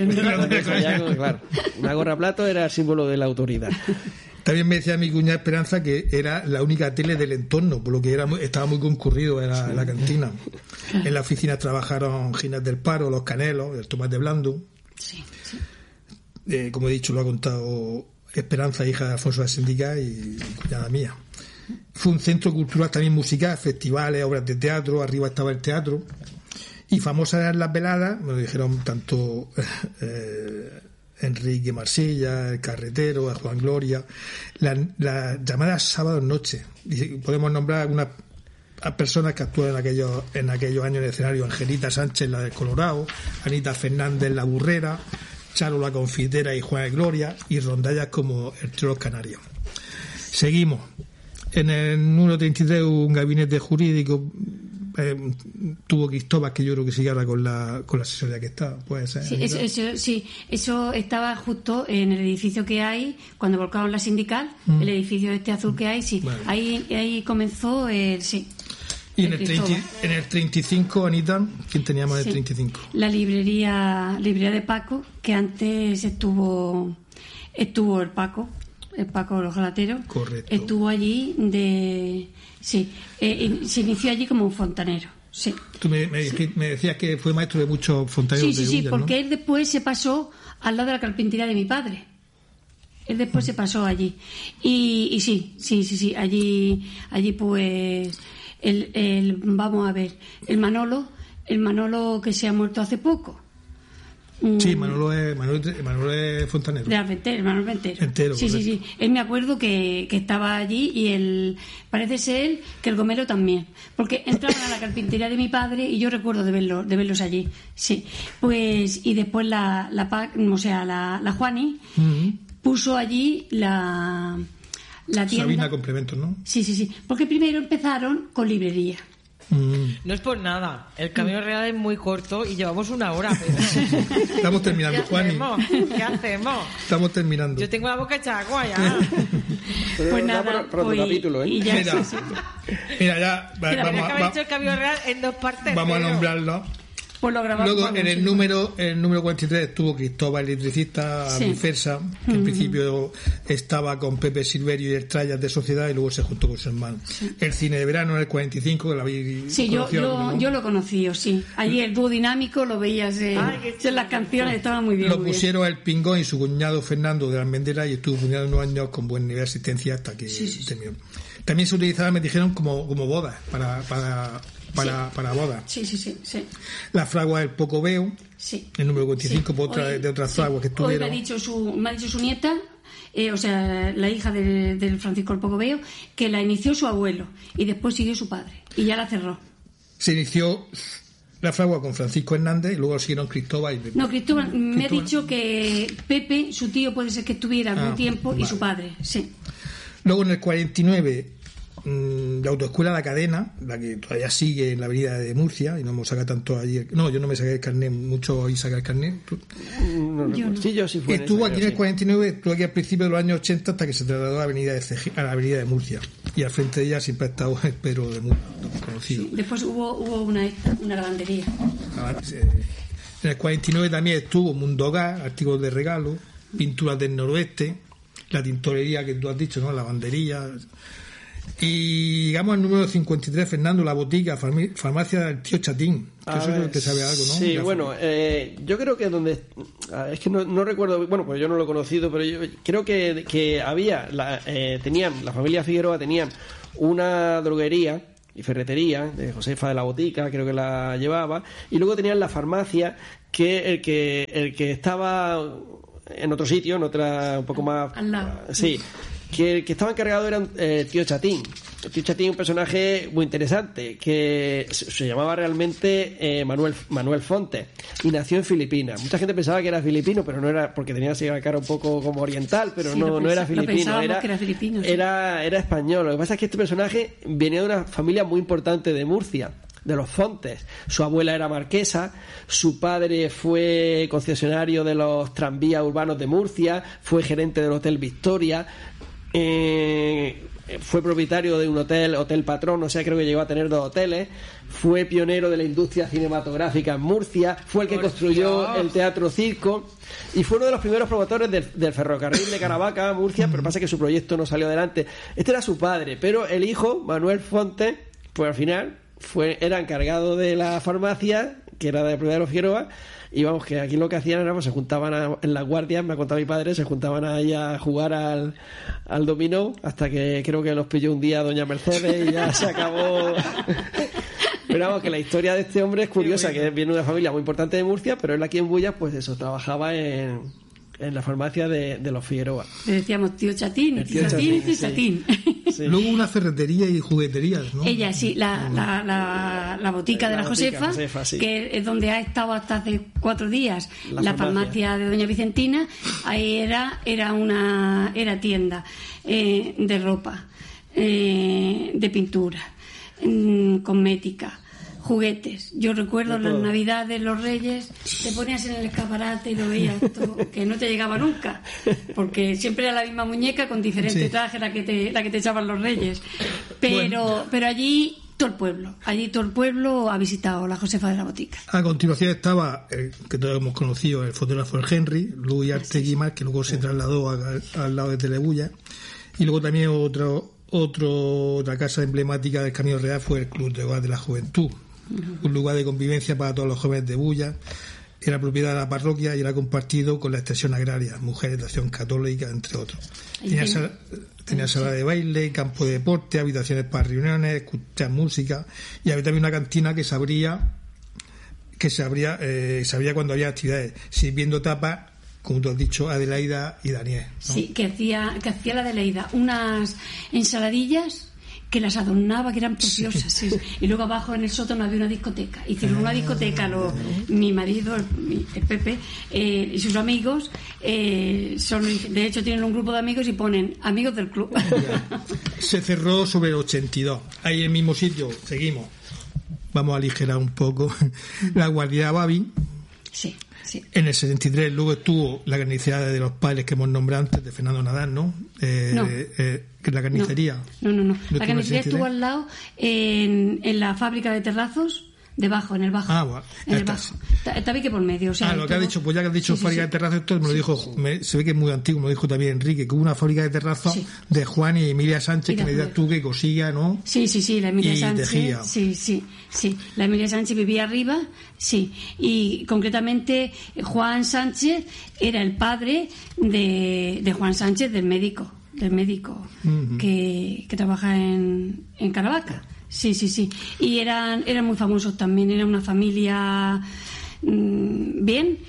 Claro, una gorra de plato era el símbolo de la autoridad. También me decía mi cuñada Esperanza que era la única tele del entorno, por lo que era muy, estaba muy concurrido en la, sí. en la cantina. En la oficina trabajaron Ginés del Paro, Los Canelos, el Tomás de Blando. Sí, sí. Eh, como he dicho, lo ha contado Esperanza, hija de Alfonso de Sindical y, y cuñada mía. Fue un centro cultural también musical, festivales, obras de teatro, arriba estaba el teatro. Y famosas eran las veladas, me lo dijeron tanto eh, Enrique Marsella, el Carretero, Juan Gloria, las la llamadas sábados noche. Y podemos nombrar algunas a personas que actúan en aquellos, en aquellos años en el escenario: Angelita Sánchez, la del Colorado, Anita Fernández, la Burrera, Charo la Confitera y Juan de Gloria, y rondallas como el Trío Los Canarios. Seguimos. En el número treinta y tres un gabinete jurídico eh, tuvo Cristóbal, que yo creo que sigue ahora con la con la asesoría que está. Puede ser. Sí, eso, eso, sí, eso estaba justo en el edificio que hay, cuando volcaron la sindical, mm. el edificio este azul que hay, sí. Vale. Ahí, ahí comenzó el... Sí. Y en el, treinta, en el treinta y cinco, Anita, ¿quién teníamos en sí. el treinta y cinco? La librería librería de Paco, que antes estuvo estuvo el Paco, el Paco Los Galateros. Correcto. Estuvo allí de... Sí, eh, se inició allí como un fontanero. Sí. Tú me, me, sí. me decías que fue maestro de muchos fontaneros. Sí, sí, de sí, Ullas, porque ¿no? él después se pasó al lado de la carpintería de mi padre. Él después mm. se pasó allí. Y, y sí, sí, sí, sí, allí, allí pues... El, el, vamos a ver, el Manolo, el Manolo que se ha muerto hace poco. Sí, Manolo es, Manolo, Manolo es fontanero. De Arventero, Manolo Ventero. Entero, sí, sí, sí. Él me acuerdo que, que estaba allí y él, parece ser que el Gomero también. Porque entraban a la carpintería de mi padre y yo recuerdo de verlos, de verlos allí. Sí. Pues, y después la, la, o sea, la, la Juani uh-huh. puso allí la... La tienda. Sabina Complementos, ¿no? Sí, sí, sí. Porque primero empezaron con librería. Mm. No es por nada. El Camino Real es muy corto y llevamos una hora. Pero... Estamos terminando, Juani. ¿Qué hacemos? Estamos terminando. Yo tengo la boca hecha agua ya. Pues nada, para, para pues, capítulo, ¿eh? Y ya mira, sí, sí. mira, ya va, mira, vamos, que va, hecho el Camino Real en dos partes. Vamos pero... a nombrarlo. Pues lo grabamos. Luego en el número en el número cuarenta y tres estuvo Cristóbal, el electricista, sí. Bifersa, que en uh-huh. principio estaba con Pepe Silverio y el Trallas de Sociedad, y luego se juntó con su hermano. Sí. El cine de verano en el cuarenta y cinco, que lo habéis Sí, yo, yo, ¿no? yo lo conocí, sí. Allí el dúo dinámico lo veías eh, Ay, en las canciones, estaba muy bien. Lo muy pusieron bien. El Pingón y su cuñado Fernando de Almendera, y estuvo cuñado unos años con buen nivel de asistencia hasta que sí, sí, terminó. Sí. También se utilizaba, me dijeron, como, como bodas, para... para Para, sí. para bodas. Sí, sí, sí, sí. La fragua del Pocoveo, sí. el número cuarenta y cinco, sí. por otra, Hoy, de otras sí. fraguas que estuvieron. Hoy me ha dicho su, me ha dicho su nieta, eh, o sea, la hija del, del Francisco del Pocoveo, que la inició su abuelo y después siguió su padre y ya la cerró. Se inició la fragua con Francisco Hernández y luego siguieron Cristóbal y Pepe. No, Cristóbal, Cristóbal, me ha dicho que Pepe, su tío, puede ser que estuviera algún ah, tiempo, vale. y su padre, sí. Luego en el cuarenta y nueve en la autoescuela La Cadena, la que todavía sigue en la avenida de Murcia, y no hemos sacado tanto allí. No, yo no me saqué el carnet, mucho ahí sacar el carnet. No, yo no. Sí, yo sí fui estuvo en esa, aquí en el cuarenta y nueve, estuvo aquí al principio de los años ochenta hasta que se trasladó a la avenida de, Ceji, a la avenida de Murcia. Y al frente de ella siempre ha estado el Pedro de Murcia, conocido. Sí, después hubo, hubo una, una lavandería. Ah, en el cuarenta y nueve también estuvo Mundo Hogar, artículos de regalo, pinturas del noroeste, la tintorería que tú has dicho, ¿no? Lavandería. Y llegamos al número cincuenta y tres, Fernando, la botica, farmacia del tío Chatín. Que eso creo que sabe algo, ¿no? Sí, bueno, eh, yo creo que donde... Es que no, no recuerdo, bueno, pues yo no lo he conocido, pero yo creo que, que había, la, eh, tenían, la familia Figueroa tenían una droguería y ferretería de Josefa de la Botica, creo que la llevaba, y luego tenían la farmacia, que el que el que estaba en otro sitio, en otra un poco más al lado. Sí, que el que estaba encargado era el tío Chatín. El tío Chatín, un personaje muy interesante, que se, se llamaba realmente eh, Manuel Manuel Fontes, y nació en Filipinas. Mucha gente pensaba que era filipino, pero no era, porque tenía así la cara un poco como oriental, pero sí, no, no era filipino, era, que era filipino, sí. era, era español. Lo que pasa es que este personaje venía de una familia muy importante de Murcia, de los Fontes. Su abuela era marquesa, su padre fue concesionario de los tranvías urbanos de Murcia, fue gerente del Hotel Victoria, eh, fue propietario de un hotel, Hotel Patrón, o sea, creo que llegó a tener dos hoteles, fue pionero de la industria cinematográfica en Murcia, fue el que Por construyó Dios. el Teatro Circo, y fue uno de los primeros promotores del, del ferrocarril de Caravaca a Murcia, pero pasa que su proyecto no salió adelante. Este era su padre, pero el hijo, Manuel Fontes, pues al final fue era encargado de la farmacia, que era de la propiedad de los Figueroa, y vamos, que aquí lo que hacían era, pues, se juntaban a, en las guardias, me ha contado mi padre, se juntaban ahí a jugar al, al dominó, hasta que creo que los pilló un día doña Mercedes y ya se acabó. Pero vamos, que la historia de este hombre es curiosa, que viene de una familia muy importante de Murcia, pero él aquí en Bullas, pues eso, trabajaba en, en la farmacia de, de los Figueroa. Le decíamos tío Chatín, tío Chatín, tío Chatín. Sí. Luego una ferretería y jugueterías, ¿no? Ella sí, la, la, la, la botica de la, la botica, Josefa, Josefa sí. Que es donde ha estado hasta hace cuatro días, la, la farmacia. farmacia de doña Vicentina. Ahí era era una era tienda eh, de ropa, eh, de pintura, eh, cosmética, juguetes. Yo recuerdo las navidades, los reyes, te ponías en el escaparate y lo veías todo, que no te llegaba nunca, porque siempre era la misma muñeca con diferente sí. traje la que te la que te echaban los reyes. Pero bueno. pero allí todo el pueblo, allí todo el pueblo ha visitado la Josefa de la Botica. A continuación estaba, eh, que todos hemos conocido, el fotógrafo Henry, Luis Artegui Mar, que luego se trasladó a, a, al lado de Telebulla, y luego también otro, otro otra casa emblemática del Camino Real fue el Club de Hogar de la Juventud, un lugar de convivencia para todos los jóvenes de Bulla. Era propiedad de la parroquia y era compartido con la extensión agraria, Mujeres de Acción Católica, entre otros. Tenía, sala, tenía sala de baile, campo de deporte, habitaciones para reuniones, escuchar música, y había también una cantina que se abría, que se abría, eh, se abría cuando había actividades, sirviendo tapas, como tú has dicho, Adelaida y Daniel, ¿no? Sí, que hacía, que hacía la Adelaida unas ensaladillas que las adornaba, que eran preciosas, sí. Sí. Y luego abajo en el sótano había una discoteca. Hicieron una discoteca, lo, mi marido, el, el Pepe, eh, y sus amigos, eh, son, de hecho tienen un grupo de amigos y ponen amigos del club. Se cerró sobre el ochenta y dos. Ahí en el mismo sitio, seguimos. Vamos a aligerar un poco. La guardería Babi. Sí. Sí. En el setenta y tres luego estuvo la carnicería de los padres que hemos nombrado antes, de Fernando Nadal, ¿no? Eh, no. Eh, la carnicería. No, no, no. no. La carnicería estuvo al lado en, en la fábrica de terrazos, debajo, en el bajo. Ah, bueno. En el bajo. Tabique por medio. O sea, ah, lo que todo... ha dicho, pues ya que has dicho sí, fábrica sí, de terrazos, esto me lo sí, dijo, sí. Me, se ve que es muy antiguo, me lo dijo también Enrique, que hubo una fábrica de terrazos sí. de Juan y Emilia Sánchez, y que me digas tú que cosía, ¿no? Sí, sí, sí, la Emilia y Sánchez. Tejía. Sí, sí, sí. La Emilia Sánchez vivía arriba, sí. Y concretamente Juan Sánchez era el padre de, de Juan Sánchez, del médico, del médico uh-huh. que, que trabaja en, en Caravaca. Sí, sí, sí. Y eran, eran muy famosos también. Era una familia mmm, bien.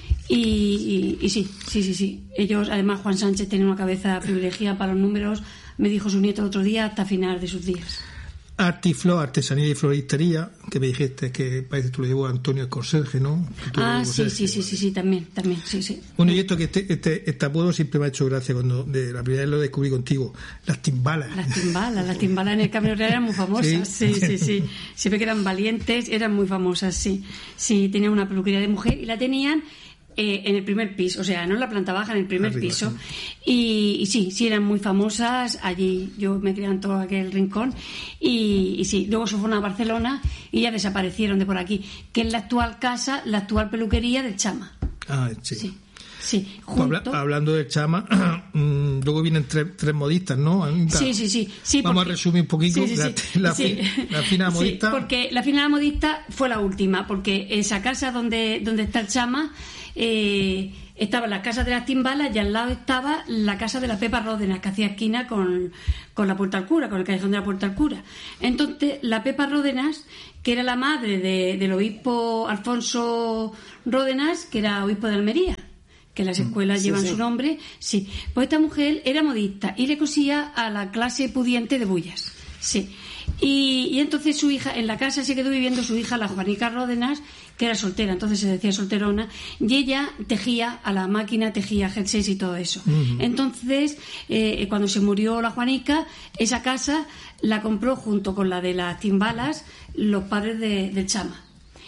Y, y, y sí, sí, sí, sí. Ellos, además, Juan Sánchez tenía una cabeza privilegiada para los números. Me dijo su nieto el otro día, hasta final de sus días. Artiflor, artesanía y floristería, que me dijiste que parece que tú lo llevó Antonio el conserje, ¿no? Ah, sí, sí, sí, sí, sí, también, también, sí, sí. Bueno, y esto que este, este, este apodo siempre me ha hecho gracia cuando de la primera vez lo descubrí contigo, las timbalas. Las timbalas, las timbalas en el Camino Real eran muy famosas, sí, sí, sí, sí. Siempre que eran valientes, eran muy famosas, sí. Sí, tenían una peluquería de mujer y la tenían Eh, en el primer piso, o sea, no en la planta baja, en el primer Arriba, piso. Sí. Y, y sí, sí, eran muy famosas. Allí yo me crié en todo aquel rincón. Y, y sí, luego se fueron a Barcelona y ya desaparecieron de por aquí. Que es la actual casa, la actual peluquería del Chama. Ah, sí. Sí. Sí, junto... Habla, hablando del Chama, luego vienen tres, tres modistas, ¿no? Anita, sí, sí, sí, sí. Vamos porque... a resumir un poquito. Sí, sí, sí, la, sí. La, la fina modista. Sí, porque la fina modista fue la última, porque esa casa donde, donde está el Chama, eh, estaba la casa de las timbalas y al lado estaba la casa de la Pepa Ródenas, que hacía esquina con, con la Puerta al Cura, con el callejón de la Puerta al Cura. Entonces, la Pepa Ródenas, que era la madre de, del obispo Alfonso Ródenas, que era obispo de Almería, que las escuelas sí, llevan sí. su nombre, sí. Pues esta mujer era modista y le cosía a la clase pudiente de Bullas, sí. Y, y entonces su hija, en la casa se quedó viviendo su hija, la Juanica Ródenas, que era soltera, entonces se decía solterona, y ella tejía a la máquina, tejía jerseys y todo eso. Uh-huh. Entonces, eh, cuando se murió la Juanica, esa casa la compró junto con la de las timbalas los padres de, del Chama.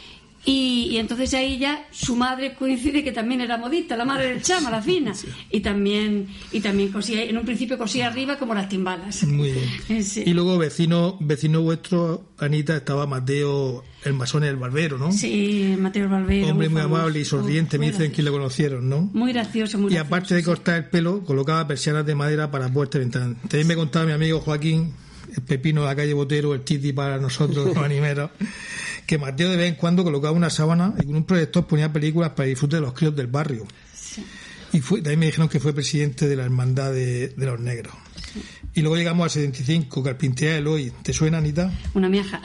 Y, y entonces ahí ya su madre coincide que también era modista, la madre del Chama, la fina, sí. y también y también cosía, en un principio cosía arriba como las timbalas. Muy bien. Sí. Y luego vecino vecino vuestro, Anita, estaba Mateo el masón y el barbero, ¿no? Sí, Mateo el barbero. Hombre muy, muy amable y sonriente, me dicen que le conocieron, ¿no? Muy gracioso, muy y gracioso. Y aparte de cortar el pelo, colocaba persianas de madera para puertas y ventanas. También me contaba mi amigo Joaquín, el pepino de la calle Botero, el Titi para nosotros, los animeros, que Mateo de vez en cuando colocaba una sábana y con un proyector ponía películas para disfrute de los críos del barrio. Sí. Y fue, también me dijeron que fue presidente de la Hermandad de, de los Negros. Sí. Y luego llegamos al setenta y cinco, Carpintería del Hoy. ¿Te suena, Anita? Una miaja.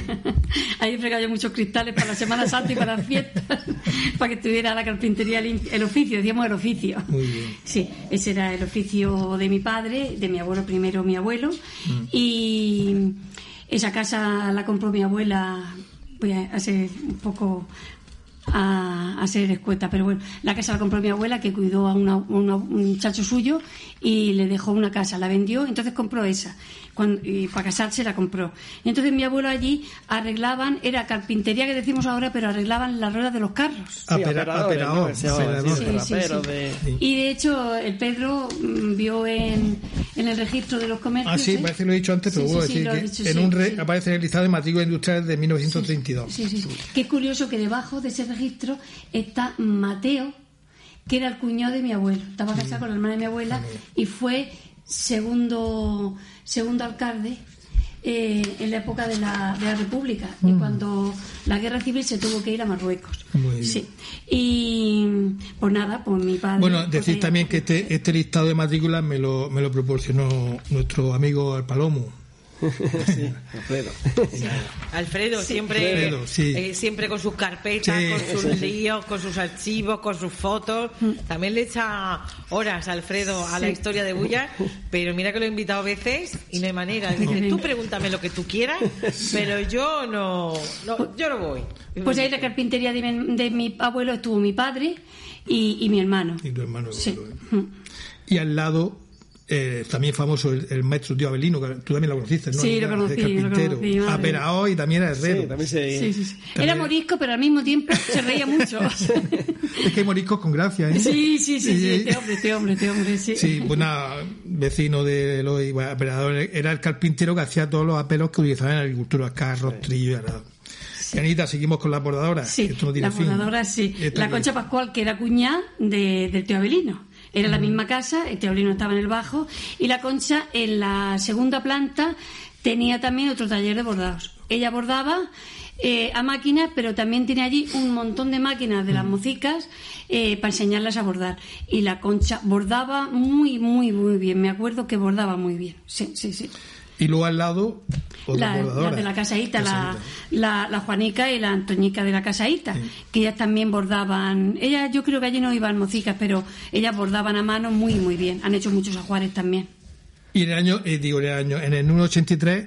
Ahí fregaba yo muchos cristales para la Semana Santa y para las fiestas, para que estuviera la carpintería, el oficio, decíamos el oficio. Muy bien. Sí, ese era el oficio de mi padre, de mi abuelo primero, mi abuelo. Mm. Y esa casa la compró mi abuela, voy a hacer un poco... A, a ser escueta, pero bueno, la casa la compró mi abuela, que cuidó a una, una, un muchacho suyo y le dejó una casa, la vendió, entonces compró esa cuando, y para casarse la compró. Y entonces mi abuelo allí arreglaban, era carpintería que decimos ahora, pero arreglaban las ruedas de los carros. Sí, aperador, sí, sí, sí. Y de hecho el Pedro vio en, en el registro de los comercios. Ah, sí, ¿eh? Parece que lo he dicho antes, pero sí, puedo sí, decir sí, que dicho, en sí, un re, sí. aparece en el listado de matrículas industriales de mil novecientos treinta y dos. Sí, sí, sí, sí. Qué curioso que debajo de ese registro está Mateo, que era el cuñado de mi abuelo, estaba casado sí. con la hermana de mi abuela sí. y fue segundo segundo alcalde eh, en la época de la, de la República, mm. y cuando la guerra civil se tuvo que ir a Marruecos. Sí. Y pues nada, pues mi padre... Bueno, decir también que este, este listado de matrículas me lo, me lo proporcionó nuestro amigo El Palomo. Sí, Alfredo. Sí. Alfredo, sí. siempre Alfredo, sí. eh, siempre con sus carpetas, sí, con sus sí. líos, con sus archivos, con sus fotos. También le echa horas Alfredo a sí. la historia de Bullas, pero mira que lo he invitado a veces y no hay manera. Dice, tú pregúntame lo que tú quieras, pero yo no, no yo no voy. Pues ahí en la carpintería de mi, de mi abuelo estuvo mi padre y, y mi hermano. Y tu hermano. Sí. Y al lado... Eh, también famoso el, el maestro tío Abelino, que tú también lo conociste, ¿no? Sí, lo conocí, carpintero, lo conocí, aperao y también era herrero. Sí, también se... sí, sí, sí. También... Era morisco, pero al mismo tiempo se reía mucho. Es que hay moriscos con gracia, ¿eh? Sí, sí, sí, sí, este hombre, este hombre, este hombre, sí. Sí, pues nada, vecino de los bueno, aperadores, era el carpintero que hacía todos los aperos que utilizaban en la agricultura, carros, sí. trillos y arado. Sí. Anita, seguimos con la bordadora. Sí, esto no tiene la bordadora, sí. Esta la que... Concha Pascual, que era cuñada de, del tío Abelino. Era la misma casa, el tío Abelino estaba en el bajo, y la Concha en la segunda planta tenía también otro taller de bordados. Ella bordaba eh, a máquinas, pero también tiene allí un montón de máquinas de las mocicas eh, para enseñarlas a bordar. Y la Concha bordaba muy, muy, muy bien. Me acuerdo que bordaba muy bien. Sí, sí, sí. Y luego al lado, otra la, bordadora. La de la Casaíta, la, la, la Juanica y la Antoñica de la Casaíta, sí. que ellas también bordaban. Ellas, yo creo que allí no iban mocicas, pero ellas bordaban a mano muy, muy bien. Han hecho muchos ajuares también. Y en el año, eh, digo, en el año, en el número ochenta y tres,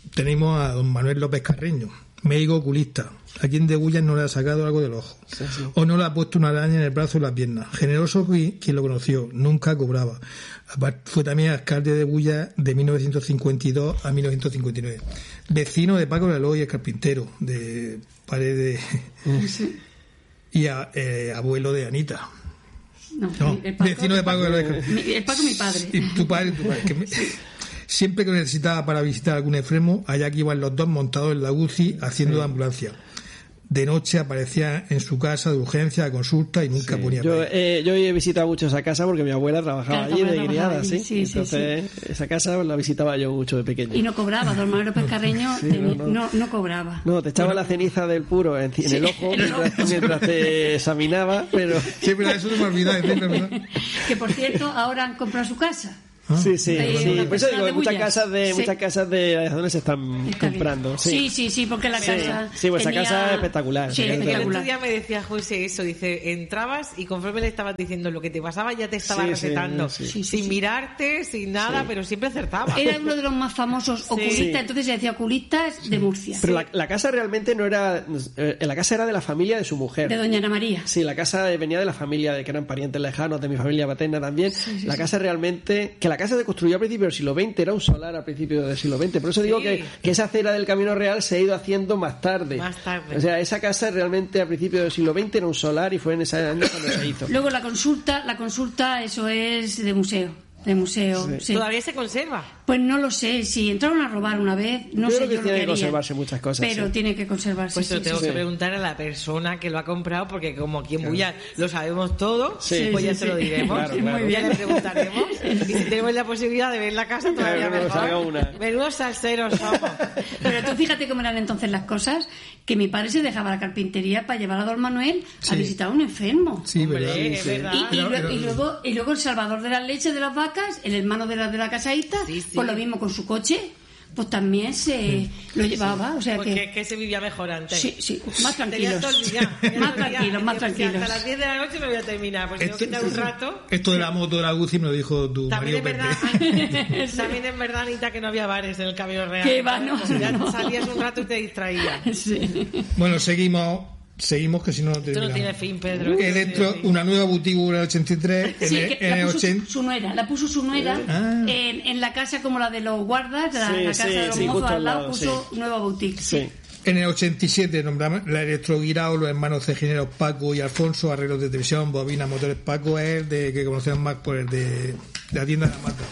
tenemos a don Manuel López Carreño, médico oculista, a quien de Bullas no le ha sacado algo del ojo, sí, sí. o no le ha puesto una araña en el brazo o la pierna. Generoso quien lo conoció, nunca cobraba. Fue también alcalde de Bullas de mil novecientos cincuenta y dos a mil novecientos cincuenta y nueve. Vecino de Paco Leloy, el carpintero, de Paredes, sí. y a, eh, abuelo de Anita. No, no el Paco, vecino de Paco Leloy. El Paco mi padre. Y tu padre, tu padre. Que me, sí. Siempre que lo necesitaba para visitar algún enfermo, allá que iban los dos montados en la U C I haciendo sí. de ambulancia. De noche aparecía en su casa de urgencia, de consulta y nunca sí. ponía yo, eh, yo he visitado mucho esa casa porque mi abuela trabajaba claro, allí de criada, ¿sí? sí, entonces sí, sí. esa casa la visitaba yo mucho de pequeño. Y no cobraba, don Manuel López Carreño sí, no, no. No, no cobraba. No, te echaba bueno, la ceniza del puro en, en sí. el ojo mientras, mientras te examinaba, pero... Sí, pero eso no me olvidaba de decirlo, que por cierto, ahora han comprado su casa. Ah. Sí, sí, eh, sí. Por eso digo, muchas casas de sí. muchas casas de Ayazones se están Está comprando. Sí. sí, sí, sí, porque la casa. Sí, sí pues tenía... esa casa es espectacular. Sí, espectacular. El otro día me decía José eso, dice, entrabas y conforme le estabas diciendo lo que te pasaba ya te estaba sí, recetando, sí, sí. sin sí, mirarte, sin nada, sí. pero siempre acertaba. Era uno de los más famosos oculistas, sí. entonces se decía oculistas de Murcia. Pero la, la casa realmente no era, eh, la casa era de la familia de su mujer. De doña Ana María. Sí, la casa venía de la familia, de que eran parientes lejanos, de mi familia paterna también. Sí, sí, la casa sí. realmente, que la casa se construyó a principios del siglo veinte, era un solar a principios del siglo veinte, por eso digo sí. que, que esa acera del Camino Real se ha ido haciendo más tarde. Más tarde. O sea, esa casa realmente a principios del siglo veinte era un solar y fue en ese año cuando se hizo. Luego la consulta, la consulta, eso es de museo. De museo. Sí. Sí. ¿Todavía se conserva? Pues no lo sé. Si entraron a robar una vez, no yo sé creo que yo tiene lo que que conservarse muchas cosas. Pero sí. tiene que conservarse. Pues lo sí, tengo sí, que sí. preguntar a la persona que lo ha comprado, porque como aquí en Bullas lo sabemos todo, sí, pues sí, ya sí. se lo diremos. Claro, claro. Muy bien, ya le preguntaremos. Y si tenemos la posibilidad de ver la casa, todavía claro, mejor. Una. Menudos salseros somos. Pero tú fíjate cómo eran entonces las cosas, que mi padre se dejaba la carpintería para llevar a don Manuel sí. a visitar a un enfermo. Sí, Hombre, verdad. Es sí. verdad. Y, y, lo, y, luego, y luego el salvador de las leches de las vacas, el hermano de la, de la casaísta, sí, sí. pues lo mismo con su coche, pues también se sí. lo llevaba. Sí. O sea porque que, es que se vivía mejor antes. Sí, sí, más tranquilos. Día, más tranquilos, más tranquilos. Hasta las diez de la noche me voy a terminar, porque esto, si no queda un rato. Esto de la moto de la U C I me lo dijo tu también marido. Es verdad, también es verdad, Anita, que no había bares en el Camino Real. Que va, no, ya no. salías un rato y te distraías. Sí. Bueno, seguimos. Seguimos, que si no, no Esto no tiene fin, Pedro. Eh, dentro, una nueva boutique en el ochenta y tres. Sí, en el, que la en puso ochenta... su, su nuera. La puso su nuera ah. en, en la casa como la de los guardas, la, sí, la casa sí, de los sí, mozos al lado, lado puso sí. nueva boutique. Sí. En el ochenta y siete nombramos la Electroguirao, los hermanos cejineros Paco y Alfonso, arreglos de televisión, bobinas, motores. Paco es el de que conocemos más por el de, de la tienda de la Mata.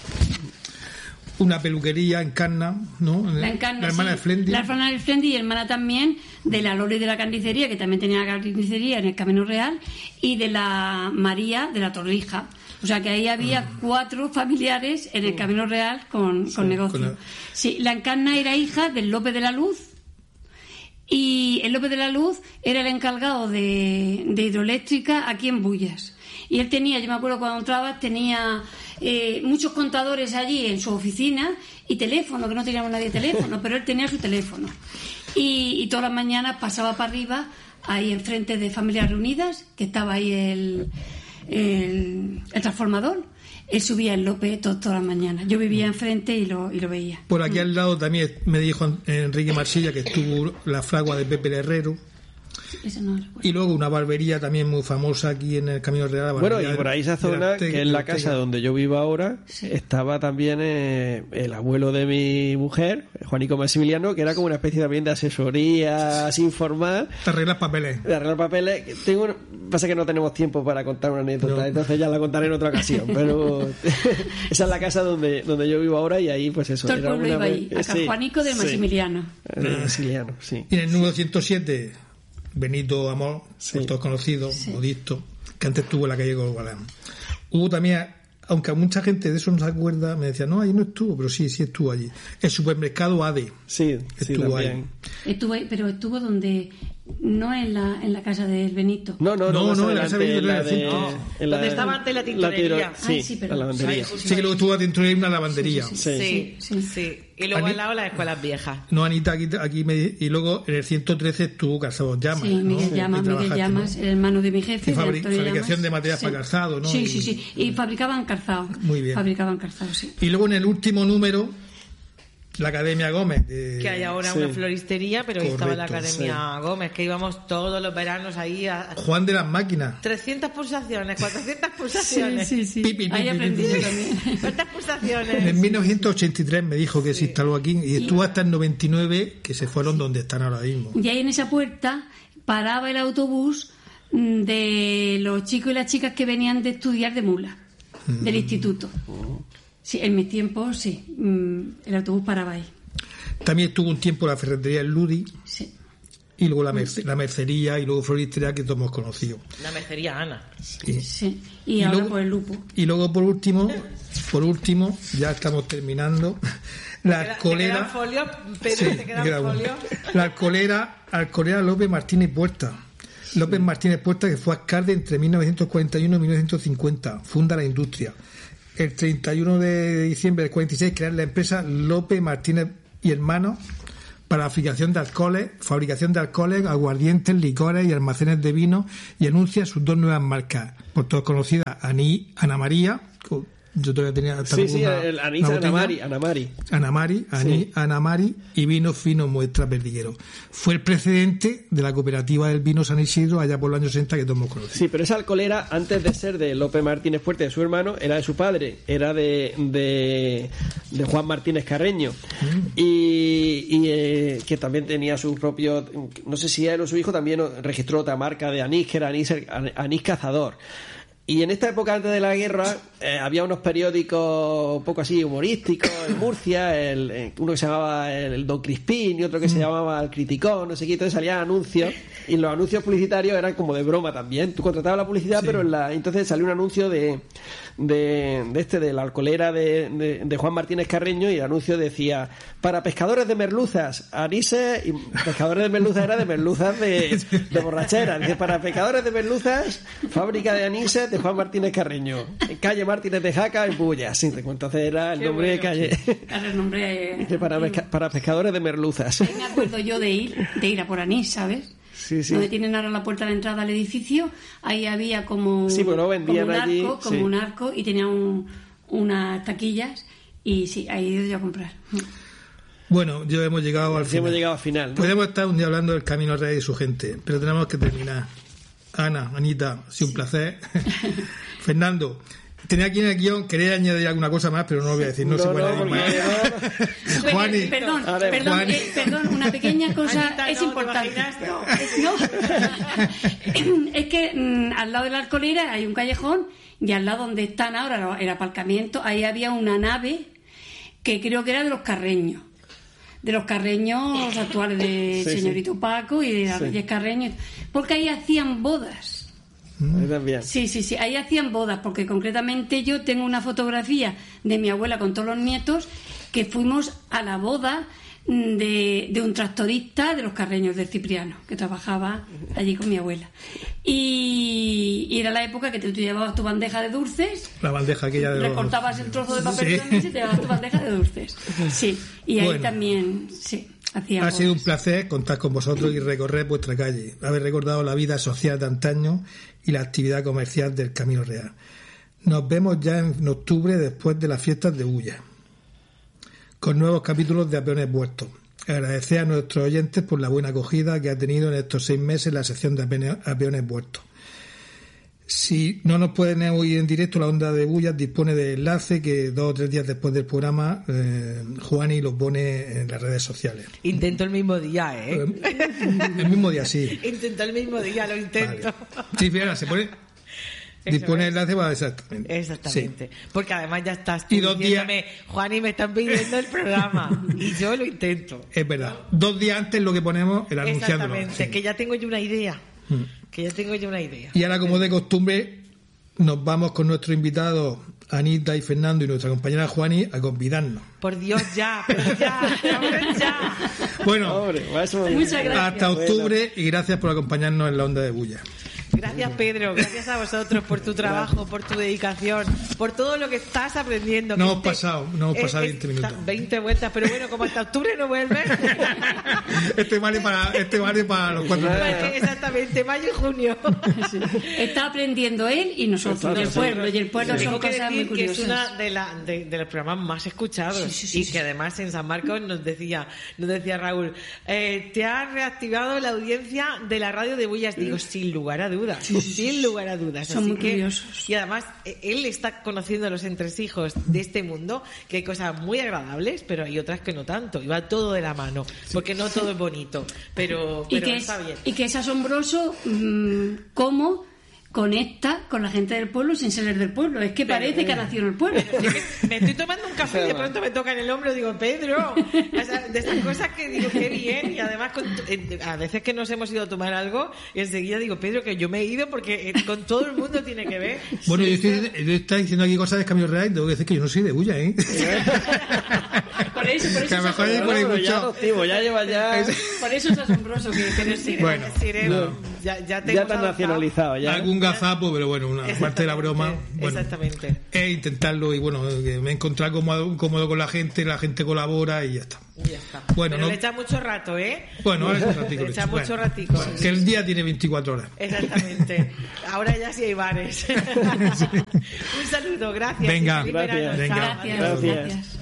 Una peluquería en Encarna, ¿no? La Encarna, la hermana sí. de Flendi. La hermana de Flendi y hermana también de la Loli de la carnicería, que también tenía la carnicería en el Camino Real, y de la María de la Torrija. O sea que ahí había uh-huh. cuatro familiares en el uh-huh. Camino Real con, sí, con negocio. Con el... Sí, la Encarna era hija del López de la Luz, y el López de la Luz era el encargado de, de hidroeléctrica aquí en Bullas. Y él tenía, yo me acuerdo cuando entraba, tenía eh, muchos contadores allí en su oficina y teléfono, que no teníamos nadie teléfono, pero él tenía su teléfono. Y, y todas las mañanas pasaba para arriba, ahí enfrente de Familias Reunidas, que estaba ahí el, el, el transformador. Él subía el López todo, todas las mañanas. Yo vivía enfrente y lo, y lo veía. Por aquí al lado también me dijo Enrique Marsilla que estuvo la fragua de Pepe el Herrero. Eso no y luego una barbería también muy famosa aquí en el Camino Real. Bueno, y por ahí esa zona, que es la casa donde yo vivo ahora, sí. estaba también eh, el abuelo de mi mujer, Juanico Maximiliano, que era como una especie también de asesoría así informal. De arreglar papeles. De arreglar papeles. Tengo, pasa que no tenemos tiempo para contar una anécdota, no. entonces ya la contaré en otra ocasión. Pero esa es la casa donde, donde yo vivo ahora y ahí pues eso. Todo el pueblo iba ahí, a sí, Juanico de Maximiliano. Sí. De Maximiliano, sí. Y en el número ciento siete... Benito Amor, sí. por todos conocidos, sí. modisto, que antes estuvo en la calle Corbalán. Hubo también, aunque mucha gente de eso no se acuerda, me decía, no, ahí no estuvo, pero sí, sí estuvo allí. El supermercado A D. Sí, estuvo sí, ahí. Estuvo ahí, pero estuvo donde, no en la, en la casa del Benito. No, no, no, no, no en la casa de Benito. No, donde estaba antes la tintorería. La sí, Ay, sí, pero, la lavandería. Sí, que luego estuvo a tintorería una lavandería. Sí, sí, sí. sí, sí, sí. Y luego Ani... al lado las escuelas viejas. No, Anita, aquí, aquí me... y luego en el ciento trece estuvo Calzado Llamas. Sí, Miguel ¿no? Llamas, Miguel Llamas, ¿no? El hermano de mi jefe. Y fabri... de fabricación Llamas. de materiales sí. para calzado, ¿no? Sí, y... sí, sí. Y fabricaban calzado. Muy bien. Fabricaban calzado, sí. Y luego en el último número la Academia Gómez. De... Que hay ahora sí. una floristería, pero Correcto, estaba la Academia sí. Gómez, que íbamos todos los veranos ahí a... Juan de las Máquinas. trescientas pulsaciones, cuatrocientas pulsaciones. Sí, sí, sí. Pi, pi, ahí pi, aprendí pi, pi, también. ¿Cuántas pulsaciones? En mil novecientos ochenta y tres me dijo que sí. se instaló aquí y estuvo hasta el noventa y nueve, que se fueron sí. donde están ahora mismo. Y ahí en esa puerta paraba el autobús de los chicos y las chicas que venían de estudiar de mula, mm. del instituto. Sí, en mis tiempos, sí. El autobús paraba ahí. También estuvo un tiempo la ferretería El Ludi. Sí. Y luego la, merce, la mercería y luego floristería que todos hemos conocido. La mercería Ana. Sí. sí. Y, y ahora luego, por el Lupo. Y luego por último, por último, ya estamos terminando. La alcoholera. ¿Te quedan folios? Pedro, sí, ¿te quedan folios? La alcoholera, alcoholera López Martínez Puerta. López Martínez Puerta, que fue alcalde entre mil novecientos cuarenta y uno y mil novecientos cincuenta. Funda la industria. El treinta y uno de diciembre del cuarenta y seis crea la empresa López Martínez y Hermanos para la fabricación de alcoholes, fabricación de alcoholes, aguardientes, licores y almacenes de vino, y anuncia sus dos nuevas marcas, por todos conocidas, Aní, Ana María. Yo todavía tenía sí, sí, una, el anís Ana Mari, Ana Mari. Ana Mari, Aní, sí. Ana Mari y Vino Fino Muestra Perdiguero. Fue el precedente de la cooperativa del vino San Isidro allá por los años sesenta que todos hemos conocido. Sí, pero esa alcoholera, antes de ser de López Martínez Fuerte, de su hermano, era de su padre, era de de, de Juan Martínez Carreño. Mm. Y, y eh, que también tenía su propio, no sé si él o su hijo también registró otra marca de anís, que era anís, anís cazador. Y en esta época, antes de la guerra, eh, había unos periódicos un poco así humorísticos en Murcia, el, eh, uno que se llamaba el, el Don Crispín y otro que se llamaba El Criticón, no sé qué, entonces salían anuncios, y los anuncios publicitarios eran como de broma también. Tú contratabas la publicidad, sí. pero en la, entonces salió un anuncio de, de, de este, de la alcoholera de, de, de Juan Martínez Carreño, y el anuncio decía: para pescadores de merluzas, anises, y pescadores de merluzas era de merluzas de, de borrachera. Dice: para pescadores de merluzas, fábrica de anises de Juan Martínez Carreño, calle Martínez de Jaca, en Bullas. Sí, entonces era el Qué nombre bueno. de calle. Claro, el nombre Dice, para, pesca, para pescadores de merluzas. Me acuerdo yo de ir, de ir a por anís, ¿sabes? Sí, sí. Donde tienen ahora la puerta de entrada al edificio, ahí había como, sí, pero no vendían como un allí, arco, como sí. un arco, y tenía un, unas taquillas, y sí, ahí he ido yo a comprar. Bueno, ya hemos llegado al sí, final. hemos llegado al final, ¿no? Podemos estar un día hablando del Camino Real y su gente, pero tenemos que terminar. Ana, Anita, ha sido un placer. Fernando, tenía aquí en el guión, quería añadir alguna cosa más, pero no lo voy a decir, no, no se puede no, añadir más. No. Juani, perdón, perdón, Juani. Eh, perdón, una pequeña cosa Anita, es no, importante. No, es, no. es que mm, al lado de la alcoholera hay un callejón, y al lado donde están ahora el aparcamiento, ahí había una nave que creo que era de los Carreños. De los Carreños actuales, de sí, señorito sí. Paco y de Reyes sí. Carreño, porque ahí hacían bodas. Ahí también. Sí, sí, sí, ahí hacían bodas, porque concretamente yo tengo una fotografía de mi abuela con todos los nietos, que fuimos a la boda de, de un tractorista de los Carreños, del Cipriano, que trabajaba allí con mi abuela. Y, y era la época que tú llevabas tu bandeja de dulces, la bandeja aquella de recortabas los... el trozo de papel sí. y te llevabas tu bandeja de dulces. Sí, y ahí bueno, también, sí. Ha sido un placer contar con vosotros y recorrer vuestra calle, haber recordado la vida social de antaño y la actividad comercial del Camino Real. Nos vemos ya en octubre, después de las fiestas de Bulla, con nuevos capítulos de Apeones Vueltos. Agradecer a nuestros oyentes por la buena acogida que ha tenido en estos seis meses la sección de Apeones Vueltos. Si no nos pueden oír en directo, la Onda de Bullas dispone de enlace que dos o tres días después del programa eh, Juani lo pone en las redes sociales. Intento el mismo día, ¿eh? El mismo día, sí. Intento el mismo día, lo intento. Vale. Sí, fíjate, se pone... Dispone el enlace para exactamente. Exactamente. Sí. Porque además ya estás y dos días... Juani, me están pidiendo el programa. Y yo lo intento. Es verdad. Dos días antes lo que ponemos era anunciándolo. Exactamente. Sí. Que ya tengo yo una idea. Hmm. Que ya tengo yo una idea. Y ahora, como de costumbre, nos vamos con nuestro invitado Anita y Fernando y nuestra compañera Juani a convidarnos. Por Dios, ya, pero ya, ya. Bueno, Hombre, muchas gracias. Hasta octubre, bueno. Y gracias por acompañarnos en la Onda de Bulla. Gracias. Gracias, Pedro. Gracias a vosotros por tu trabajo, por tu dedicación, por todo lo que estás aprendiendo. No hemos pasado, no hemos pasado veinte minutos. veinte vueltas, pero bueno, como hasta octubre no vuelves. Este vale para, este vale para los cuatro meses. Exactamente, mayo y junio. Sí. Está aprendiendo él y nosotros, del pueblo. Y el pueblo son cosas muy curiosas. Que es una de, la, de, de los programas más escuchados. Sí, sí, sí, y que además en San Marcos nos decía, nos decía Raúl, eh, te ha reactivado la audiencia de la radio de Bullas. Digo, sin lugar a dudas, sí, sí, sin lugar a dudas. Son Así muy que, curiosos. y además, él está conociendo a los entresijos de este mundo, que hay cosas muy agradables, pero hay otras que no tanto. Y va todo de la mano, porque no todo es bonito, pero, pero y que está es, bien. Y que es asombroso mmm, cómo conecta con la gente del pueblo sin ser del pueblo. Es que parece pero, que ha nacido en el pueblo. Sí, me estoy tomando un café y de pronto me toca en el hombro y digo, Pedro, o sea, de estas cosas que digo, qué bien. Y además, con, a veces que nos hemos ido a tomar algo y enseguida digo, Pedro, que yo me he ido porque con todo el mundo tiene que ver. Bueno, sí, yo, estoy, yo estoy diciendo aquí cosas de Cambio Real y tengo que decir que yo no soy de Bulla, ¿eh? Por eso, por eso. Que a lo mejor hay por ahí mucho. Ya, ya lleva ya. Por eso es asombroso que, que no sirve. Bueno, no. ya, ya, te ya está nacionalizado. Ya. Algún gazapo, pero bueno, una parte de la broma. Bueno, exactamente. Es intentarlo y bueno, me he encontrado cómodo, cómodo con la gente, la gente colabora y ya está. Y ya está. Bueno, pero no, le echa mucho rato, ¿eh? Bueno, ahora es un ratico. Le echa mucho bueno, ratico. Bueno, que el día tiene veinticuatro horas. Exactamente. Ahora ya sí hay bares. Sí. Un saludo, gracias. Venga, gracias. Venga. Gracias, gracias.